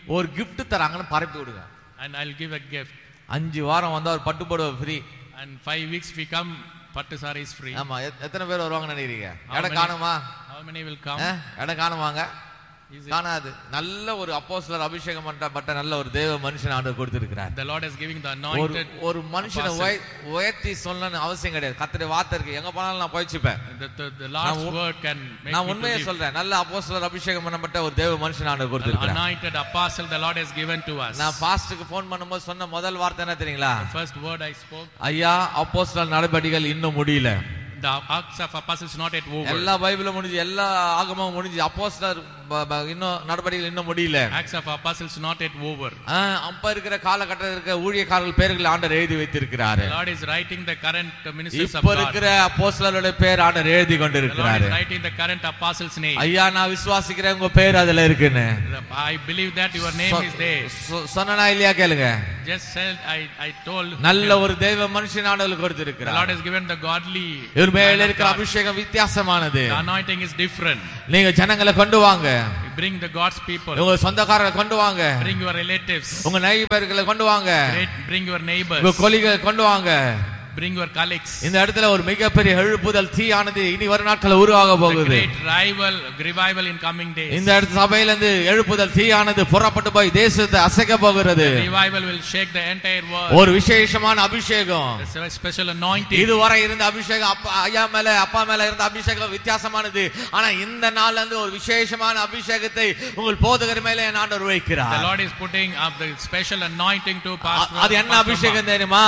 ஒரு gift தராங்கன்னு பரப்பி விடுங்க. and I'll give a gift. 5 வாரம் வந்தா ஒரு பட்டு புடவை free. And 5 weeks we come, pattu saree is free. ஆமா, எத்தனை பேர் வருவாங்கன்னு நினைக்கிறீங்க? இடம் காணுமா? How many will come? இடம் காணுவாங்க? காணாது. நல்ல ஒரு அப்போஸ்தலர் அபிஷேகம் பண்ணப்பட்ட நல்ல ஒரு தேவ மனுஷன் ஆண்டவர் கொடுத்திருக்கிறார். The Lord is giving the anointed. ஒரு மனுஷனை உயர்த்தி சொல்லணும்னு அவசியம் கிடையாது. கர்த்தருடைய வார்த்தை இருக்கு, எங்க போனாலும் நான் போய்ச்சுப்பேன். The Lord's word can make. நான் உண்மையை சொல்றேன், நல்ல அப்போஸ்தலர் அபிஷேகம் பண்ணப்பட்ட ஒரு தேவ மனுஷன் ஆண்டவர் கொடுத்திருக்கிறார். Anointed apostle the Lord has given to us. நான் பாஸ்டருக்கு ஃபோன் பண்ணும்போது சொன்ன முதல் வார்த்தை என்ன தெரியுங்களா? The first word I spoke, ஐயா அப்போஸ்தலர் நடபடிகள் இன்னும் முடியல. The Acts of Apostles not yet over. எல்லா பைபிளும் முடிஞ்சு, எல்லா ஆகமமும் முடிஞ்சு, அப்போஸ்தலர் இன்னும் நடபடிகள் இன்னும் முடியல. Acts of Apostles not yet over. அப்ப இருக்கிற காலகட்டத்தில் இருக்கிற ஊழியக்காரர்கள் பேர்களை ஆண்டவர் எழுதி வைத்திருக்கிறார். The Lord is writing the current ministers of God. இப்ப இருக்கிற அப்போஸ்தலருடைய பேர் ஆண்டவர் எழுதி கொண்டிருக்கிறார். The Lord is writing the current apostles name. ஐயா நான் விசுவாசிக்கிறேன் உங்க பேர் அதுல இருக்குன்னு. I believe that your name is there. சொன்னனா இல்லையா கேளுங்க. Just said I told. நல்ல ஒரு தெய்வ மனுஷன் ஆண்டவர் கொடுத்திருக்கிறார். The Lord has given the godly. இவர் மேல இருக்கிற அபிஷேகம் வித்தியாசமானது. The anointing is different. நீங்க ஜனங்களை கொண்டு வாங்க. Bring the God's people. உங்க சொந்தக்காரங்களை கொண்டு வாங்க. Bring your relatives. உங்க நெய்பர்களை கொண்டு வாங்க. Bring your neighbors. உங்க கொலீகளை கொண்டு வாங்க. Bring your colleagues. இந்த இடத்துல ஒரு மிகப்பெரிய எழுப்புதல் தீயானது இனி வரும் நாட்கள் உருவாக போகுது. Great revival in coming days. இந்த இடத்து சபையில இருந்து எழுப்புதல் தீயானது புறப்பட்டு போய் தேசத்தை அசைக்க போகிறது. Revival will shake the entire world. ஒரு விசேஷமான அபிஷேகம். A special anointing. இதுவரை இருந்த அபிஷேகம் ஐயா மேல அப்பா மேல இருந்த அபிஷேகம் வித்தியாசமானது. ஆனா இந்த நாள்ல இருந்து ஒரு விசேஷமான அபிஷேகத்தை உங்கள் போதகர் மேல ஆண்டவர் வைக்கிறார். The Lord is putting up the special anointing to pastor. அது என்ன அபிஷேகம் தெரியுமா?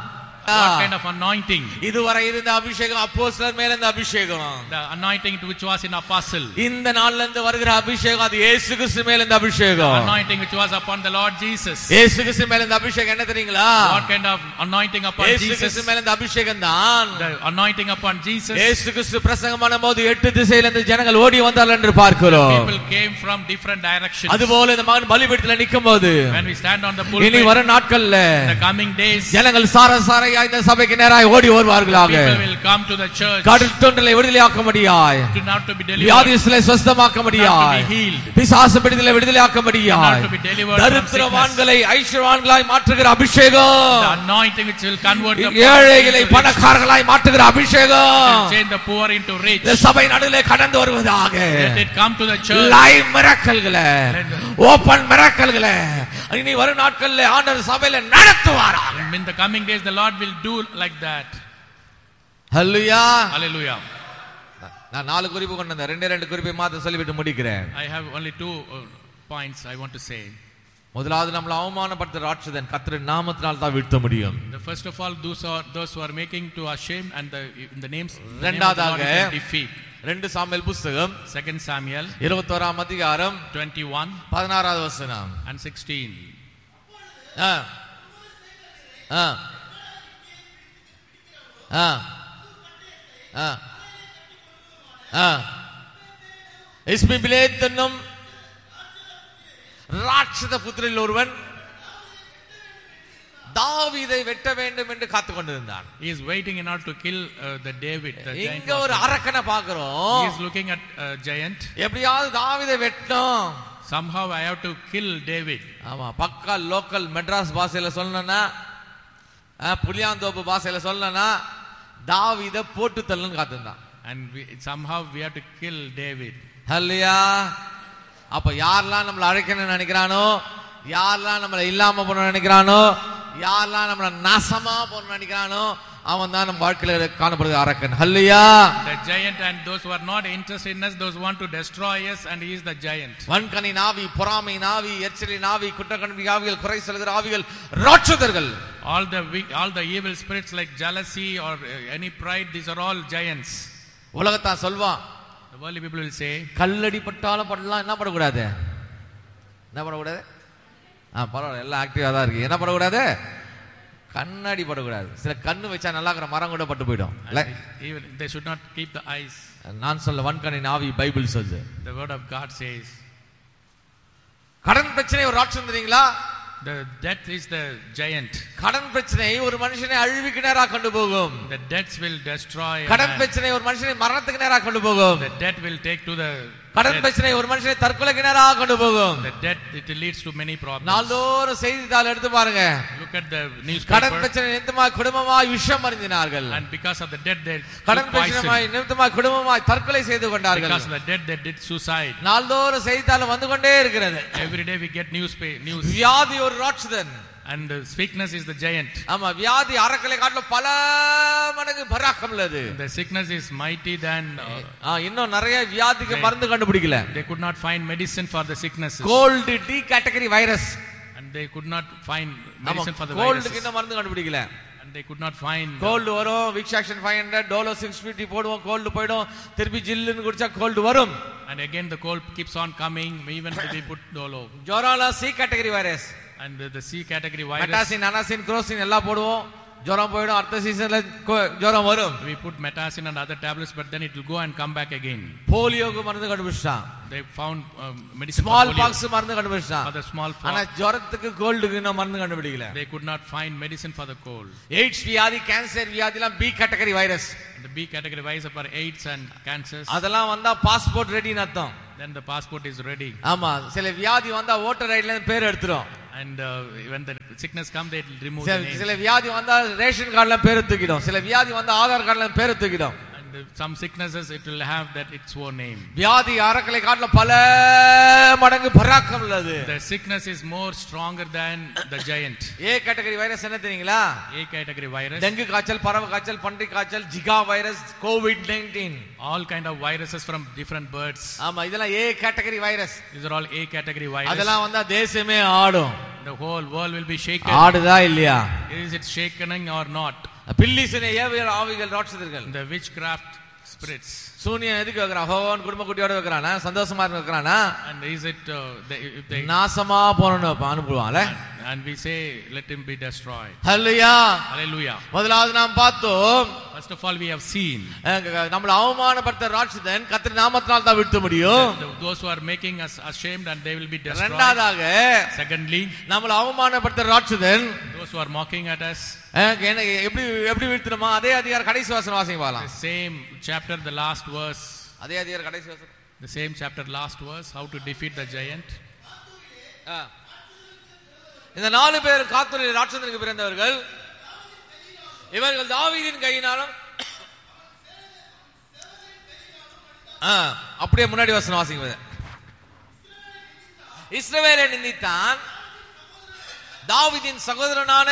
What kind of anointing? இதுவரை இருந்த அபிஷேகம் அப்போஸ்தலர் மேல இருந்த அபிஷேகம். The anointing which was in apostle. இந்த நாள்ல இருந்து வருகிற அபிஷேகம் அது இயேசு கிறிஸ்து மேல இருந்த அபிஷேகம். The anointing which was upon the Lord Jesus. இயேசு கிறிஸ்து மேல இருந்த அபிஷேகம் என்ன தெரியுங்களா? What kind of anointing upon Jesus? இயேசு கிறிஸ்து மேல இருந்த அபிஷேகம் தான். The anointing upon Jesus. இயேசு கிறிஸ்து பிரசங்கம் பண்ணும்போது 8 திசையில இருந்து ஜனங்கள் ஓடி வந்தார்கள் என்று பார்க்கிறோம். People came from different directions. அதுபோல இந்த மகன் பலிபீடத்தில் நிக்கும்போது when we stand on the pulpit, இனி வரும் நாட்கள்ல the coming days, ஜனங்கள் சாரசாரையா இந்த சபைக்கு நேராக ஓடி வருவார்களாக. people will come to the church. கடல் தொண்டலை விடுதலையாக்கும்படியாய், not to be delivered, வியாதிகளை சுத்தமாக்கும்படியாய், பிசாசு பிடித்தலை விடுதலையாக்கும்படியாய், தரித்திரவான்களை ஐஸ்வர்யவான்களாய் மாற்றுகிற அபிஷேகம், the anointing which will convert the ஏழைகளை பணக்காரர்களாய் மாற்றுகிற அபிஷேகம், change the poor into rich. இந்த சபை நடுவிலே கடந்து வருவதாக. Let it come to the church. Live மிராக்கிள்களை, open மிராக்கிள்களை இனி வரும் நாட்களிலே ஆண்டவர் சபையிலே நடத்துவாராக. In the coming days the Lord will do like that. Hallelujah. Hallelujah. நான் 4 குறிப்பு கொண்டு வந்தேன். 2 குறிப்பை மாத்திரம் சொல்லிவிட்டு முடிக்கிறேன். I have only 2 points I want to say. முதலாவது நம்மள அவமானப்படுத்துற ராட்சதன் கர்த்தரின் நாமத்தினால் தான் வீழ்த்த முடியும். The first of all those who are making to ashame and in the names இரண்டாவதாக defeat. 2 சாமுவேல் புத்தகம் 2 Samuel 21ஆம் அதிகாரம் 21 16வது வசனம் and 16. இஸ்மிபிலேத் என்னும் ராட்சத புத்திரரில் ஒருவன் தாவீதை வெட்ட வேண்டும் என்று காத்துக் கொண்டிருந்தான். He is waiting in order to kill the David. இங்க ஒரு அரக்கனை பார்க்கிறோம். He is looking at a giant. எப்படியாவது தாவீதை வெட்டணும். Somehow I have to kill David. ஆமா, பக்கா லோக்கல் மெட்ராஸ் பாஷையில சொல்லணும்னா, புளியாந்தோப்பு பாஷையில சொல்லணும்னா தாவீதை போட்டு தள்ளன்னு காத்திருந்தான். And somehow we have to kill David. ஹல்லேலூயா. அப்ப யாரெல்லாம் நம்மளை அழைக்கணும்னு நினைக்கிறானோ, யாரெல்லாம் நம்மளை இல்லாம போன நினைக்கிறானோ, யாரெல்லாம் நம்மளை நாசமா போன நினைக்கிறானோ, அவன் தான் நம்ம வாழ்க்கையில காணப்படுகிற அரக்கன். ஹல்லேலூயா. The giant and those who are not interested in us, those who want to destroy us, and he is the giant. வன்கனி நாவி, பொறாமை நாவி, எரிச்சலின் நாவி, குற்றக்கண்பி ஆவிகள், குறை சொல்கிற ஆவிகள், ராட்சதர்கள். All the evil spirits like jealousy or any pride, these are all giants. உலகத்தான் சொல்வான், the worldly people will say, கல்லடி பட்டாலும் படலாம், என்ன படக்கூடாது, என்ன படக்கூடாது, பரவாயில்ல எல்லாம் ஆக்டிவா தான் இருக்கு, என்ன படக்கூடாது, கண்ணாடி படக்கூடாது. சில கண்ணு வச்சா நல்லா இருக்கிற மரம் கூட பட்டு போயிடும். They should not keep the eyes. நான் சொல்ல வன்கனி நாவி பைபிள் சொல்லுது. The word of God says. கடன் பிரச்சனை ஒரு ராட்சதம் தெரியுங்களா? The death is the giant. கடன் பிரச்சனை ஒரு மனுஷனை அழிவுக்கு நேரா கொண்டு போகும். The debts will destroy. கடன் பிரச்சனை ஒரு மனுஷனை மரணத்துக்கு நேரா கொண்டு போகும். The debt will take to the கடன் பிரச்சனை ஒரு மனுஷனை தற்கொலைக்கு நேராக கொண்டு போகும். The debt, it leads to many problems. நாள்தோறும் செய்தித்தாள் எடுத்து பாருங்க. Look at the newspaper. கடன் பிரச்சனை நிமித்தமாய் குடும்பமாய் விஷம் அருந்தினார்கள். And because of the debt they கடன் பிரச்சனை நிமித்தமாய் குடும்பமாய் தற்கொலை செய்து கொண்டார்கள். Because of the debt they did suicide. நாள்தோறும் செய்தித்தாள் வந்து கொண்டே இருக்கிறது. Every day we get news. வியாதி ஒரு ராட்சதன். And the sickness is the giant. ஆமா, வியாதி அரக்கலை காட்டிலும் பல மடங்கு பராக்கம் உள்ளது. The sickness is mighty than இன்னும் நிறைய வியாதிக்கு மருந்து கண்டுபிடிக்கல. They could not find medicine for the sicknesses. Gold D category virus. And they could not find medicine for the virus. கோல்டுக்கு இன்னும் மருந்து கண்டுபிடிக்கல. And they could not find. Gold வரும், Vicks action 500 Dolo 650 போடுவோம், கோல்ட் போய்டும், திருப்பி ஜில்லுன்னு குடிச்சா கோல்ட் வரும். And again the cold keeps on coming even if we put dolo. ஜொரால C category virus. And the C category virus. Metacin, Anacin, குரோசின் எல்லாம் போடுவோம், ஜொரம் போய்டும், அடுத்த சீசன்ல ஜொரம் வரும். We put metacin and other tablets, but then it will go and come back again. போலியோக்கு மருந்து கண்டுபிடிச்சான். They found medicine small for polio. pox மருந்து கண்டுபிடிச்சான். For the small pox. ஆனா ஜொரத்துக்கு கோல்டுக்கு இன்னும் மருந்து கண்டுபிடிக்கல. They could not find medicine for the cold. AIDS வியாதி, cancer வியாதிலாம் B category virus. The B category virus for AIDS and cancers. அதெல்லாம் வந்தா passport ரெடின்னு அர்த்தம். Then the passport is ready. ஆமா, சில வியாதி வந்தா ஓட்டர் ஐடில இருந்து பேர் எடுத்துரும். And when the sickness come they will remove the name. சில வியாதி வந்தா ரேஷன் கார்டுல பேர் தூக்கிடும். சில வியாதி வந்தா ஆதார் கார்டுல பேர் தூக்கிடும். And some sicknesses it will have that its own name. வியாதி அரக்கலை காட்டில பல மடங்கு பராக்கம் உள்ளது. The sickness is more stronger than the giant. A category virus என்ன தெரியுங்களா? A category virus. டெங்கு காய்ச்சல், பறவை காய்ச்சல், பன்றி காய்ச்சல், Zika virus, COVID-19. All kind of viruses from different birds. ஆமா, இதெல்லாம் ஏ category virus. These are all A category virus. அதெல்லாம் வந்தா தேசமே ஆடும். The whole world will be shaken. ஆடுதா இல்லையா? Is it shaking or not? பில்லிசனை ஏவியல் ஆவிகள் ராட்சதர்கள். The witchcraft spirits. சூனியன் எதுக்கு வைக்கிறான்? ஹோவான் குடும்ப குட்டியோட வைக்கிறானா? சந்தோஷமா வைக்கிறானா? And is it they நாசமா போறணும் அனுப்புவான்ல. And we say let him be destroyed. Hallelujah. Hallelujah. முதலாவது நாம் பார்த்தோம், first of all we have seen நம்மள அவமானப்படுத்த ராட்சதன் கர்த்தர் நாமத்தினால தான் விட்டு முடியும். those who are making us ashamed and they will be destroyed. இரண்டாவதாக, secondly நம்மள அவமானப்படுத்த ராட்சதன் those who are mocking at us எப்படி விட்டுறோமா? அதே அதிகார கடைசி வசனம் வாசிங்க பார்க்கலாம். The same chapter the last verse. அதே அதிகார கடைசி வசனம். The same chapter last verse, how to defeat the giant. இந்த 4 பேர் காத்தூரில் ராட்சதனுக்கு பிறந்தவர்கள். இவர்கள் தாவீதின் கையினாலும் அப்படியே முன்னாடி வசனம் வாசிங்க. இஸ்ரவேலை நிந்தித்தான், தாவீதின் சகோதரனான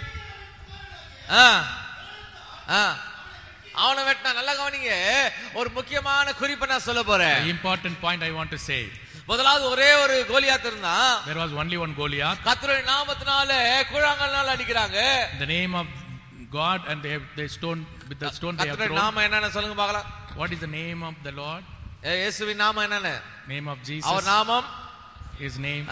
அவனை வெட்டினா. நல்ல கவனிங்க, ஒரு முக்கியமான குறிப்பை நான் சொல்ல போறேன். Important point I want to say. முதலாவது ஒரே ஒரு கோலியாத் இருந்தான். There was only one Goliath. கர்த்தருடைய நாமத்தினால கூழாங்கல்னால அடிக்கறாங்க. The name of God and they stone with the stone they have thrown. கர்த்தருடைய நாமம் என்னன்னு சொல்லுங்க பார்க்கலாம். What is the name of the Lord? இயேசுவின் நாமம் என்னன்னு? Name of Jesus. அவர் நாமம், his name.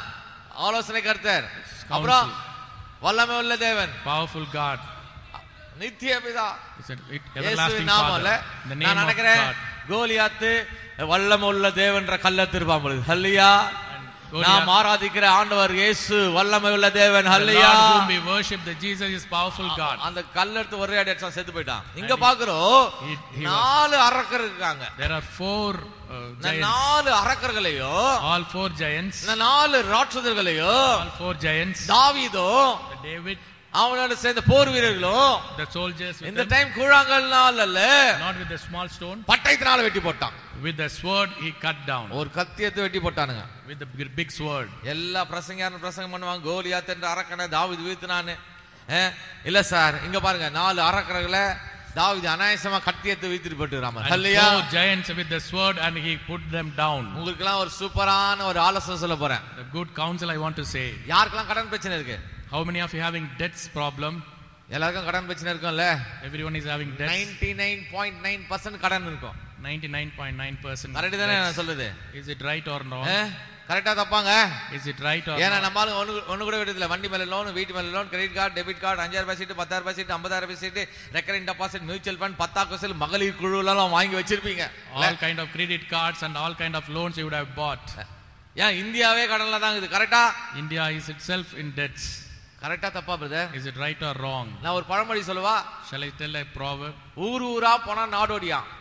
ஆலோசனை கர்த்தர், அப்புறம் வல்லமை உள்ள தேவன், powerful God, நித்திய பிதா. everlasting Father. The name of God. Goliath வல்லமை உள்ள தேவன்ற கல்ல திருப்பாம்பொழுது. ஹல்லேலூயா. நாம் ஆராதிக்கிற ஆண்டவர் இயேசு வல்லமை உள்ள தேவன். ஹல்லேலூயா. We worship the Jesus is powerful God. அந்த கல்ல எடுத்து ஒரே அடி அடிச்சா செத்து போய்ட்டான். இங்க பாக்குறோம் 4 அரக்கர் இருக்காங்க. There are 4 giants. 4 அரக்கர்களையோ, all 4 giants, 4 ராட்சதர்களையோ, all 4 giants, தாவீதோ, David, அவனோட சேர்ந்த போர் வீரர்களும், the soldiers with இந்த them, டைம் கூழாங்கல்னால அல்ல, not with the small stone, பட்டயத்தினால வெட்டி போட்டான். with the sword he cut down. ஒரு கத்தி எடுத்து வெட்டி போட்டானுங்க. with the big sword. எல்லா பிரசங்கயாரும் பிரசங்கம் பண்ணுவாங்க, கோலியாத் என்ற அரக்கனை தாவீது வீழ்த்தினான்னு. இல்ல சார், இங்க பாருங்க, 4 அரக்கர்களை தாவீது அநாயசமா கத்தி எடுத்து வீழ்த்திட்டு போட்டுறாம. ஹல்லேலூயா. 4 giants with the sword and he put them down. உங்களுக்கு எல்லாம் ஒரு சூப்பரான ஒரு ஆலோசனை சொல்ல போறேன். The good counsel I want to say. யாருக்கெல்லாம் கடன் பிரச்சனை இருக்கு? How many of you having debts problem? எல்லாருக்கும் கடன் பிரச்சனை இருக்கும்ல. Everyone is having debts. 99.9% கடன் இருக்கும். 99.9%. கரெக்ட் தானே நான் சொல்றது? Is it right or wrong? கரெக்டா தப்பாங்க? Is it right or ஏன்னா wrong? நம்மால ஒண்ணு கூட விடுதல. வண்டி மேல லோன், வீட்டு மேல loan, credit card, debit card, 5000 சீட்டு, 10000 சீட்டு, 50000 சீட்டு, ரெக்கரிங் டெபாசிட், மியூச்சுவல் ஃபண்ட், 10,000 மகளிர் குழுல எல்லாம் வாங்கி வச்சிருப்பீங்க. All kind of credit cards and all kind of loans you would have bought. ஏன் இந்தியாவே கடன்ல தான் இருக்குது. கரெக்டா? India is itself in debts. கரெக்டா தப்பா brother? Is it right or wrong? நான் ஒரு பழமொழி சொல்லவா? Shall I tell a proverb? ஊர் ஊரா போனா நாடோடியா.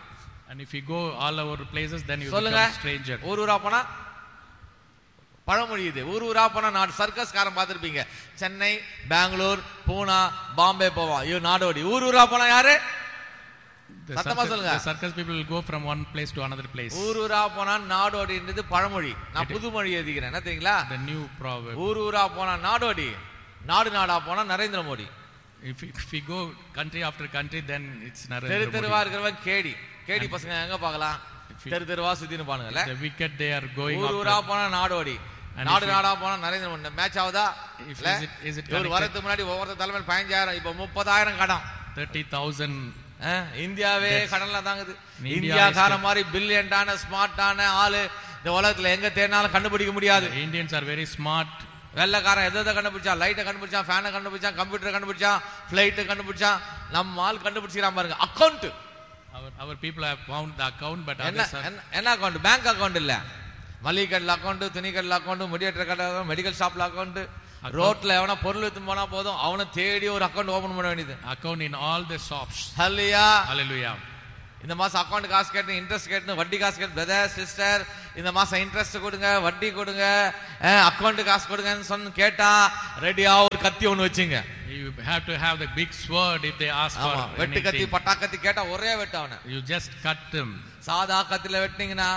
And if you go all over places, then you சொல்லுங்க become stranger. ஊரா போனா பழமொழி இது. ஊரா போனா நாடு சர்க்கஸ் காரன் பார்த்திருப்பீங்க. சென்னை, பெங்களூர், பூனா, பாம்பே போவான். ஐயோ நாடோடி. ஊரா போனா யாரு? சத்தமா சொல்லுங்க. The circus people will go from one place to another place. ஊரா போனா நாடோடின்றது பழமொழி. நான் புது மொழி எழுதிக்கிறேன். என்ன தெரியுங்களா? The new proverb. ஊரா போனா நாடோடி, நாடா போனா Narendra Modi. If we go country after country, then it's Narendra தெரு Modi. தெருவா இருக்கிறவன் கேடி பசங்க எங்க பார்க்கலாம்? தெருவா சுத்தின்னு பானுங்கல்ல. The wicked they are going ஊரா போனா நாடோடி, நாடா போனா நரேந்திர மோடி. மேட்ச் ஆகுதா? Is it ஒரு வாரத்துக்கு முன்னாடி ஒவ்வொரு தலைமையில் 15,000, இப்ப 30,000 கடன். 30,000. இந்தியாவே கடன்ல தாங்குது. இந்தியாக்கார மாதிரி பில்லியன்டான ஸ்மார்ட்டான ஆளு இந்த உலகத்துல எங்க தேடினாலும் கண்டுபிடிக்க முடியாது. Indians are very smart. வெள்ளக்காரன் எதை கண்டுபிடிச்சான்? லைட்டை கண்டுபிடிச்சான், ஃபேனை கண்டுபிடிச்சான், கம்ப்யூட்டரை கண்டுபிடிச்சான், பிளைட்டை கண்டுபிடிச்சான். நம்ம ஆள் கண்டுபிடிச்சிக்கிறான் பாருங்க. Account. Our people have found the account, but என்ன அக்கௌண்ட்? பேங்க் அக்கௌண்ட் இல்ல. மளிகை கடையில் அக்கௌண்ட், துணி கடையில் அக்கௌண்ட், முடிவெட்டுற கடை, மெடிக்கல் ஷாப்ல அக்கௌண்ட். ரோட்ல எவனா பொருள் எடுத்து போனா போதும் அவனை தேடி ஒரு அக்கௌண்ட் ஓபன் பண்ண வேண்டியது. Account in all the shops. Hallelujah. இந்த மாசம் அக்கௌண்ட் காசு கேட்டு, இன்ட்ரெஸ்ட் கேட்டு, வட்டி காசு கேட்டு, பிரதர் சிஸ்டர் இந்த மாசம் இன்ட்ரெஸ்ட் கொடுங்க, வட்டி கொடுங்க, அக்கௌண்ட் காசு கொடுங்கன்னு சொன்ன கேட்டா ரெடியா ஒரு கத்தி ஒண்ணு வச்சுங்க. You have to have the big sword if they ask for anything. வெட்டு கத்தி பட்டா கத்தி கேட்டா ஒரே வெட்டு அவனை. You just cut them. சாதா கத்தில வெட்டினீங்கன்னா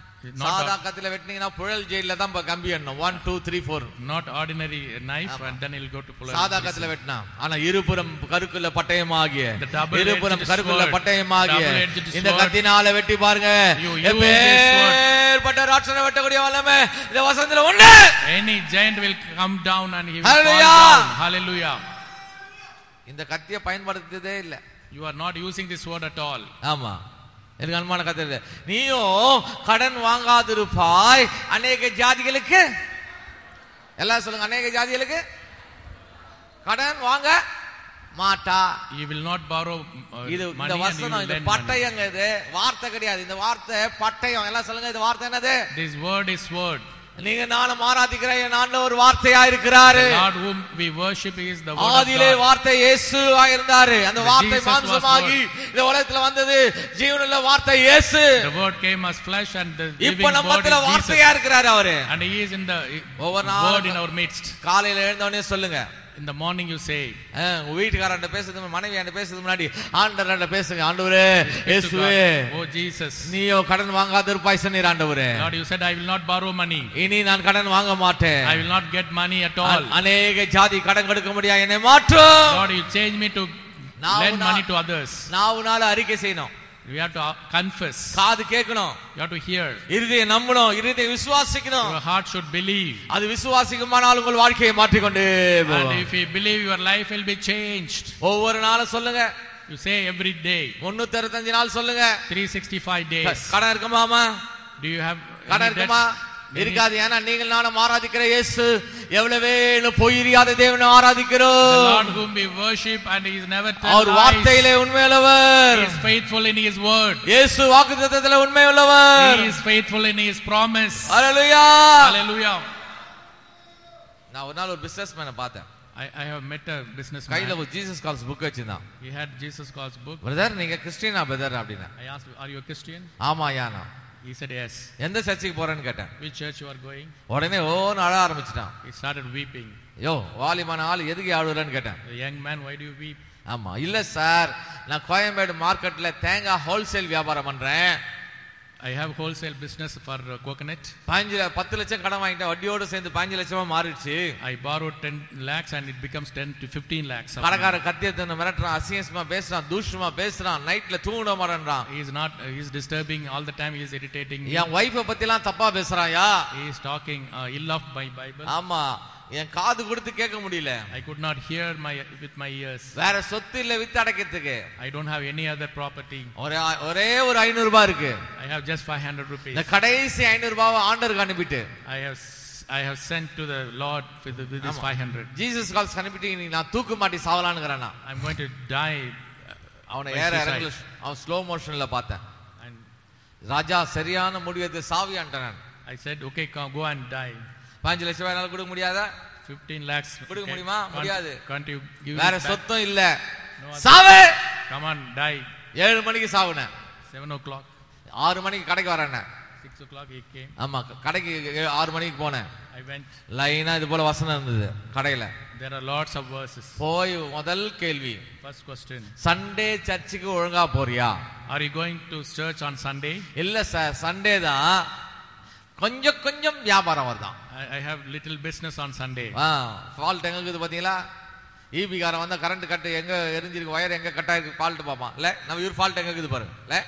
புழல் ஜெயில தான் கம்பி எண்ணணும். 1 2 3 4. Not ordinary knife, and then he'll go to pull. சாதா கத்தில வெட்டினா ஆனா இருபுறம் கருக்குள்ள பட்டயமாகிய, இருபுறம் கருக்குள்ள பட்டயமாகிய இந்த கத்தினால வெட்டி பாருங்க. எப்பேற்பட்ட ராட்சசனை வெட்டக்கூடிய வல்லமை இந்த வசனத்துல உண்டு. Any giant will come down and he will fall down. Hallelujah. இந்த கத்தியை பயன்படுத்ததே இல்ல. You are not using this word at all. ஆமா. எனக்கு அனுமான கதை. நீயும் கடன் வாங்காதிருப்பாய் அநேக ஜாதிகளுக்கு. எல்லாம் சொல்லுங்க, அநேக ஜாதிகளுக்கு கடன் வாங்க மாட்டா. You will not borrow இது money. இந்த வசனம், இந்த பட்டயங்க, இது வார்த்தை கிடையாது. இந்த வார்த்தை பட்டயம். எல்லாம் சொல்லுங்க, இந்த வார்த்தை என்னது? This word is word. நீங்க நானும் ஆராதிக்கிற என் ஆண்டவர் ஒரு வார்த்தையா இருக்கிறாரு. The Lord whom we worship is the word of God. ஆதியிலே வார்த்தை இயேசுவா இருந்தாரு. அந்த வார்த்தை மாம்சமாகி இந்த உலகத்துல வந்தது. ஜீவனுள்ள வார்த்தை இயேசு. The word came as flesh and the living இப்ப word நம்மத்துல is வார்த்தையா இருக்கிறாரு அவரு. And he is in the word in our midst. காலையில எழுந்த உடனே சொல்லுங்க. In the morning you say, வீட்டுக்காரன்ட்ட பேசுறது, மனைவியாண்ட பேசுறது முன்னாடி ஆண்டவர்ட்ட பேசுங்க. ஆண்டவரே இயேசுவே, oh Jesus, நீயோ கடன் வாங்காதிருப்பாய் சொன்னீர் ஆண்டவரே. Lord, you said I will not borrow money. இனி நான் கடன் வாங்க மாட்டேன். I will not get money at all. அநேக ஜாதி கடன் கொடுக்க முடியாது, என்னை மாற்றும். Lord, you change me to lend money to others. நாவுனால அறிக்கை செய்யணும். We have to confess. காது கேட்கணும். You have to hear. இருதயம் நம்பணும். இருதயம் விசுவாசிக்கணும். Your heart should believe. அது விசுவாசிக்குமானால் உங்கள் வாழ்க்கையை மாற்றிக் கொண்டே போகும். And if you believe, your life will be changed. ஒவ்வொரு நாளும் சொல்லுங்க. You say every day. 365 நாள் சொல்லுங்க. 365 days. கடன் இருக்குமாமா? Do you have கடன் இருக்குமா? இருக்காது. ஏன்னா நீங்கள் நானும் ஆராதிக்கிற இயேசு எவ்வளவே பொய்யாத தேவனை ஆராதிக்கிறோம். The Lord whom we worship and he is never tells lies. அவர் வார்த்தையிலே உண்மையுள்ளவர். He is faithful in his word. இயேசு வாக்குத்தத்தத்திலே உண்மையுள்ளவர். He is faithful in his promise. Hallelujah. Hallelujah. நான் ஒரு நாள் ஒரு பிசினஸ்மேனை பார்த்தேன். I have met a businessman. கையில ஒரு ஜீசஸ் கால்ஸ் புக் வச்சிருந்தான். He had Jesus calls book. Brother நீங்க கிறிஸ்டியனா பிரதர் அப்படினா. I asked, are you a Christian? ஆமா யானா. He said yes. எந்த சர்ச்சுக்கு போறேன்னு கேட்டேன். Which church you are going? உடனே ஓன்னு அழ ஆரம்பிச்சிட்டான். He started weeping. யோ வாலிமான ஆள் எதுக்கு அழுறன்னு கேட்டேன். The young man, why do you weep? ஆமா இல்ல சார், நான் கோயம்பேடு மார்க்கெட்ல தேங்காய் ஹோல்சேல் வியாபாரம் பண்றேன். I have wholesale business for coconut. 10 லட்சம் கடன் வாங்கிட்டேன், வட்டியோட சேர்ந்து 15 லட்சமா மாறிடுச்சு. I borrowed 10 lakhs and it becomes 10 to 15 lakhs. கடகார கத்தியத்தன மிரட்டறான், அசிங்கமா பேசுறான், தூஷமா பேசுறான், நைட்ல தூங்க மாட்டேன்றான். He is disturbing all the time. He is irritating me. N wifi பத்திலாம் தப்பா பேசுறான்யா. He is talking ill of my Bible. ஆமா, என் காது கொடுத்து கேட்க முடியல. I could not hear with my ears. வேற சொத்து இல்ல with அடக்கிறதுக்கு. I don't have any other property. ஒரே ஒரு 500 ரூபாய் இருக்கு. I have just 500 rupees. இந்த கடைசி 500 ரூபாயை ஆண்டவருக்கு அனுப்பிட்டு I have sent to the Lord with this 500. Jesus calls அனுப்பிட்டு நீ நான் தூக்கு மாட்டி சாவலாம்ங்கறானா. I'm going to die. அவனை ஏற இறங்கல, அவன் ஸ்லோ மோஷன்ல பார்த்தேன். ராஜா சரியான முடிவெடுத்து சாவியான்றான். I said okay, go and die. 5 லட்சம் என்னால கொடுக்க முடியாதா? 15 lakhs கொடுக்க முடியுமா? முடியாது. Can't you give? வேற சொத்தும் இல்ல. சாவு. Come on, die. 7 மணிக்கு சாவுனே. 7 o'clock. 6 மணிக்கு கடைக்கு வரேன். 6 o'clock he came. ஆமா, கடைக்கு 6 மணிக்கு போனேன். I went. லைனா இது போல வசனம் இருந்தது கடையில. There are lots of verses. போய் முதல் கேள்வி, First question. சண்டே சர்ச்சுக்கு ஒழுங்கா போறியா? Are you going to church on Sunday? இல்ல சார், சண்டே தான் கொஞ்சம் கொஞ்சம் வியாபாரம் வருதான். I have little business on Sunday. Fault எங்க இருக்குது பாத்தீங்களா? ஈபி காரன் வந்தா கரண்ட் கட்டு எங்க எரிஞ்சிருக்கு, வயர் எங்க கட் ஆயிருக்கு ஃபால்ட் பாப்பான். இல்ல நம்ம இவர் ஃபால்ட் எங்க இருக்குது பாருங்க. இல்ல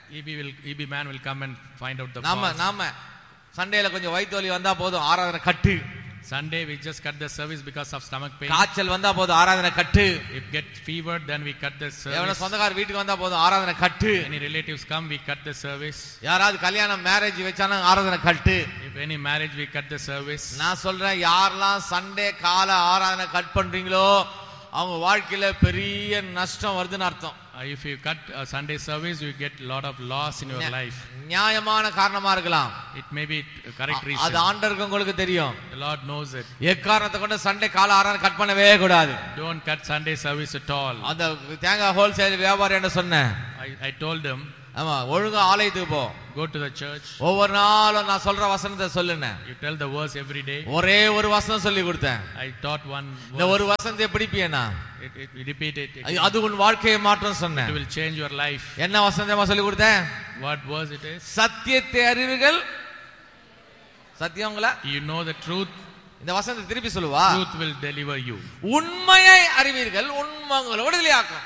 EB man will come and find out the fault. நாம சண்டேல கொஞ்சம் வயித்து வலி வந்தா போதும், ஆராதனை கட்டு. Sunday we just cut the service because of stomach pain. காய்ச்சல் வந்தா போதும், ஆராதனை கட்டு. If get fever, then we cut the service. எவன சொந்தக்கார வீட்டுக்கு வந்தா போதும், ஆராதனை கட்டு. Any relatives come, we cut the service. யாராவது கல்யாணம் மேரேஜ் வெச்சானா ஆராதனை கட்டு. If any marriage, we cut the service. நான் சொல்றேன், யாரெல்லாம் சண்டே கால ஆராதனை கட் பண்றீங்களோ அவங்க வாழ்க்கையில பெரிய நஷ்டம் வருதுன்னு அர்த்தம். If you cut a Sunday service, you get a lot of loss in your life. நியாயமான காரணமா இருக்கலாம். It may be correct reason. அது ஆண்டவருக்கு உங்களுக்கு தெரியும். The Lord knows it. எக்காரணத்தை கொண்டு சண்டே கால ஆராதனை கட் பண்ணவே கூடாது. Don't cut Sunday service at all. அந்த தேங்காய் ஹோல்சேல் வியாபாரி என்ன சொன்னேன், I told him, ஆமா, ஒழுங்கா ஆலயத்துக்கு போ, go to the church. ஒவ்வொரு நாளும் நான் சொல்ற வசனத்தை சொல்லுங்க. You tell the verse every day. ஒரே ஒரு வசனம் சொல்லி கொடுத்தேன். I taught one verse. இந்த ஒரு வசனத்தை பிடிப்பியேனா repeat it. அது உன் வாழ்க்கையை மாற்றும் சொன்னேன். It will change your life. என்ன வசனத்தை சொல்லி கொடுத்தேன்? What verse it is? சத்தியத்தை அறிவீர்கள், சத்தியங்களா? You know the truth. இந்த வசனத்தை திருப்பி சொல்லுவா. Truth will deliver you. உண்மையை அறிவீர்கள், உண்மைகளை விடுதலையாக்கும்.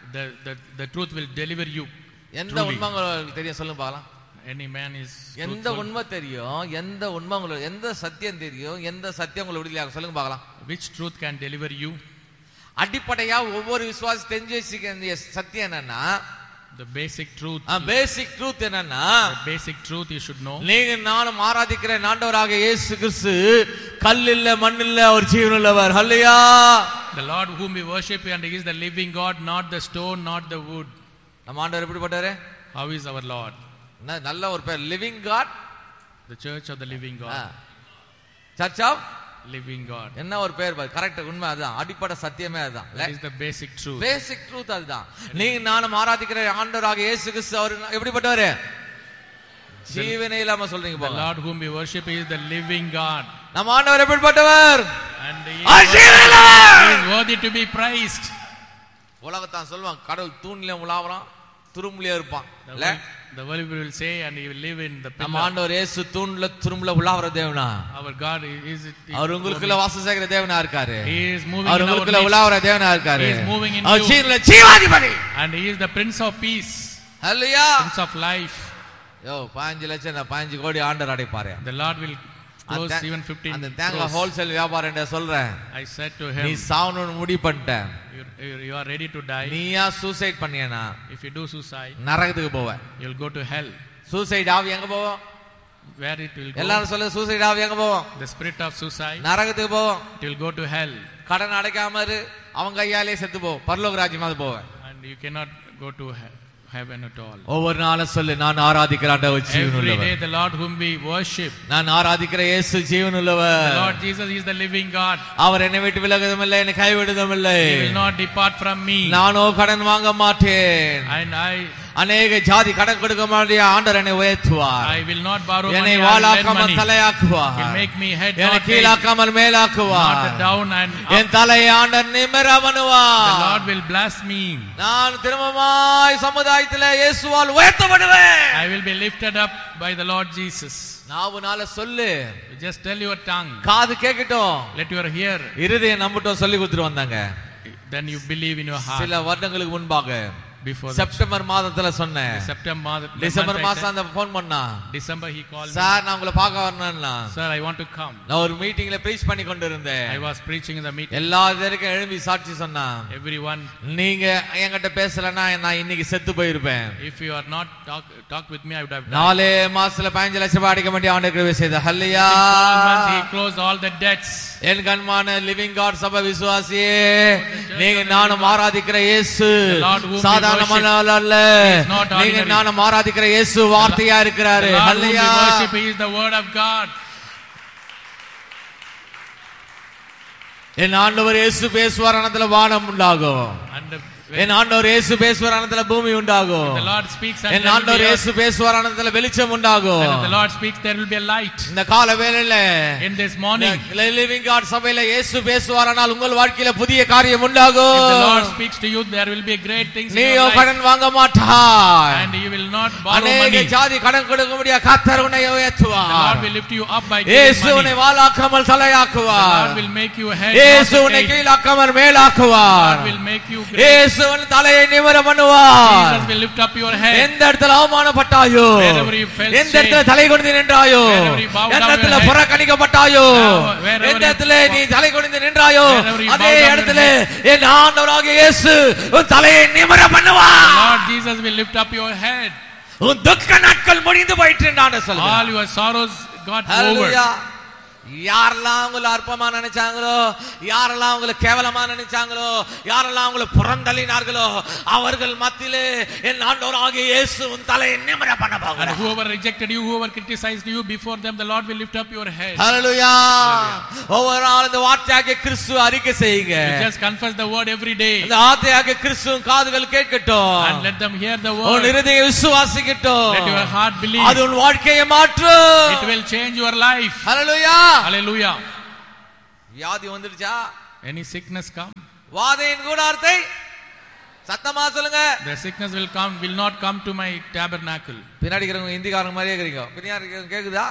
The truth will deliver you. எந்த உண்மை உங்களுக்கு தெரியும் சொல்லுங்க பார்க்கலாம். Any man is எந்த உண்மை தெரியும், எந்த உண்மை உங்களுக்கு, எந்த சத்தியம் தெரியும், எந்த சத்தியம் உங்களை விடுதலையாக்கும் சொல்லுங்க பார்க்கலாம். Which truth can deliver you? அடிப்படையா ஒவ்வொரு விசுவாசி தெரிஞ்சு வச்சுக்க வேண்டிய சத்தியம் என்னன்னா, the basic truth. basic truth என்னன்னா, the basic truth you should know. நீங்க நானும் ஆராதிக்கிற ஆண்டவராக இயேசு கிறிஸ்து கல் இல்ல மண் இல்ல, அவர் ஜீவனுள்ளவர். ஹல்லேலூயா. The Lord whom we worship and he is the living God, not the stone, not the wood. நம்ம ஆண்டவர் எப்படிப்பட்டாரு? How is our Lord? நல்ல ஒரு பேர், living God. The church of the living God. Search of living God. என்ன ஒரு பேர் பாரு, correct, உண்மை அதுதான், அடிப்படை சத்தியமே அதுதான். That is the basic truth. Basic truth அதுதான். நீங்க நானும் ஆராதிக்கிற ஆண்டவராக இயேசு கிறிஸ்து அவர் எப்படிப்பட்டவர்? ஜீவனே இல்லாம சொல்றீங்க The பாருங்க. Lord whom we worship is the living God. நம்ம ஆண்டவர் எப்படிப்பட்டவர்? And he is worthy to be praised. உலகத்தான் சொல்லுவான், கடவுள் தூண்ல உலாவறான், துரும்புலயே இருப்பான். The world will say, and he will live in the pillar. நம்ம ஆண்டவர் இயேசு தூண்ல துரும்புல உலாவற தேவனா. Our God is அவர் உங்களுக்குள்ள வாசம் செய்கிற தேவனா இருக்காரு. He is moving அவர் உங்களுக்குள்ள உலாவற தேவனா இருக்காரு. He is moving in you. Our ஜீவன்ல ஜீவாதிபதி. And he is the prince of peace. Hallelujah. Prince of life. 15 லட்சம் 15 கோடி ஆண்டவர் அடைப்பாரு. The Lord will close even 15. அந்த தேங்காய் ஹோல்சேல் வியாபாரம் என்ன சொல்றேன்? I said to him, நீ சாவணும்னு முடிவு பண்ணிட்ட, you are ready to die. நீயா suicide பண்ணியனா, if you do suicide, நரகத்துக்கு போவ. you will go to hell. Suicide ஆவி எங்க போவோம்? Where it will go? எல்லாரும் சொல்ல, சூசைட் ஆவி எங்க போவோம்? The spirit of suicide, நரகத்துக்கு போவோம். it will go to hell. கடன் அடைக்காம இரு, அவங்க கையாலே செத்து போ, பரலோக ராஜ்யமாவது போவ. And you cannot go to heaven at all. ஒவ்வொரு நாளும் சொல்லு, நான் ஆராதிக்கிற ஆண்டவர் ஜீவனுள்ளவர். Every day the Lord whom we worship, நான் ஆராதிக்கிற இயேசு ஜீவனுள்ளவர். the Lord Jesus is the living God. அவர் என்னை விட்டு விலகுவதும் இல்லை, என்னை கைவிடுவதும் இல்லை. He will not depart from me. நானோ கடன் வாங்க மாட்டேன். And அநேக ஜாதி கடன் கொடுக்க மாட்டிய ஆண்டவர் என்னை உயர்த்துவார். I will not borrow money. என்னை I will lend வாளாக்காமல் money. தலையாக்குவார். He make me head, என்னை not tail, கீழாக்காமல் மேலாக்குவார். not down and up. என் தலையை ஆண்டவர் நிமிர பண்ணுவார். The Lord will bless me. நான் திரும்பமாய் சமுதாயத்திலே இயேசுவால் உயர்த்தப்படுவேன். I will be lifted up by the Lord Jesus. நாவுனால சொல்லு, Just tell your tongue. காது கேட்கட்டும், Let your ear. இருதயம் நம்பட்டும் சொல்லி கொடுத்துட்டு வந்தாங்க. Then you believe in your heart. சில வருடங்களுக்கு முன்பாக Before செப்டம்பர் மாதத்துல சொன்னேன். டிசம்பர் மாசம் அந்த போன் பண்ணா, December he called me. Sir நான் உங்களை பார்க்க வரணும்னா, Sir, I want to come. நான் ஒரு மீட்டிங்ல பிரீச் பண்ணி கொண்டு இருந்தேன். I was preaching in the meeting. எல்லாரும் எழும்பி சாட்சி சொன்னா, Everyone, நீங்க என்கிட்ட பேசலன்னா நான் இன்னைக்கு செத்து போயிருப்பேன். if you are not talk with me, I would have died. 4 மாசத்துல 15 லட்சம் அடிக்க வேண்டிய ஆண்டவர் கிருபை செய்தார். ஹல்லேலூயா. He closed all the debts. N கண்மான living God சபை விசுவாசியே, நீங்க நானும் ஆராதிக்கிற இயேசு சாதாரணமான அல்ல. நீங்க நானும் ஆராதிக்கிற இயேசு வார்த்தையா இருக்கிறாரு. ஹல்லேலூயா. Worship is the word of God. என் ஆண்டவர் இயேசு பேசுவார், அனந்தர வானம் உண்டாகும். And என் ஆண்டவர் இயேசு பேசுவார் அனந்தல பூமி உண்டாகும். The Lord speaks and என் ஆண்டவர் இயேசு பேசுவார் அனந்தல வெளிச்சம் உண்டாகும். the Lord speaks there will be a light. இந்த கால வேளையில in this morning living God சபையில இயேசு பேசுவாரானால் உங்கள் வாழ்க்கையில புதிய காரியம் உண்டாகும். if the Lord speaks to you there will be great things in your நீயோ life. கடன் வாங்க மாட்டாய். and you will not borrow money. அநேக ஜாதி கடன் கொடுக்க முடிய கர்த்தர் உன்னை உயர்த்துவார். the Lord will lift you up by giving இயேசு money. உன்னை வாளாக்காமல் தலையாக்குவார். the Lord will make you head. இயேசு உன்னை கீழாக்காமல் மேலாக்குவார். God will make you great. இயேசு உன் தலையை நிமிர பண்ணுவார். Jesus will lift up your head. எந்த இடத்துல அவமானப்பட்டாயோ, wherever you felt எந்த இடத்துல தலை குனிந்து நின்றாயோ, எந்த இடத்துல புறக்கணிக்கப்பட்டாயோ, எந்த இடத்துல நீ தலை குனிந்து நின்றாயோ, அதே இடத்துல என் ஆண்டவராகிய இயேசு உன் தலையை நிமிர பண்ணுவார். Lord Jesus will lift up your head. உன் துக்க நாட்கள் முடிந்து போயிற்று என்று சொல்கிறார். all your sorrows got over. Hallelujah. யாரெல்லாம் உங்களை அற்பமா நினைச்சாங்களோ, யாரெல்லாம் உங்களை கேவலமா நினைச்சாங்களோ, யாரெல்லாம் உங்களை புறந்தள்ளினார்களோ அவர்கள் மத்தியிலே என் ஆண்டவராகிய இயேசு உன் தலையை நிமிர பண்ண போகிறார். and whoever rejected you, whoever criticized you, before them the Lord will lift up your head. Hallelujah. ஒவ்வொரு நாளும் இந்த வார்த்தையாகிய கிறிஸ்து அறிக்கை செய்யுங்க. just confess the word every day. இந்த வார்த்தையாகிய கிறிஸ்து காதுகள் கேட்கட்டும். and let them hear the word. உன் இருதயம் விசுவாசிக்கட்டும். let your heart believe. அது உன் வாழ்க்கையை மாற்றும். it will change your life. Hallelujah. Hallelujah. வியாதி வந்துருச்சா? any sickness come? வாதையின் கூடாரத்தை சத்தமா சொல்லுங்க. the sickness will not come to my tabernacle. பின்னாடி இருக்கிறவங்க இந்திக்காரங்க மாதிரியே இருக்கீங்க. பின்னாடி கேக்குதா?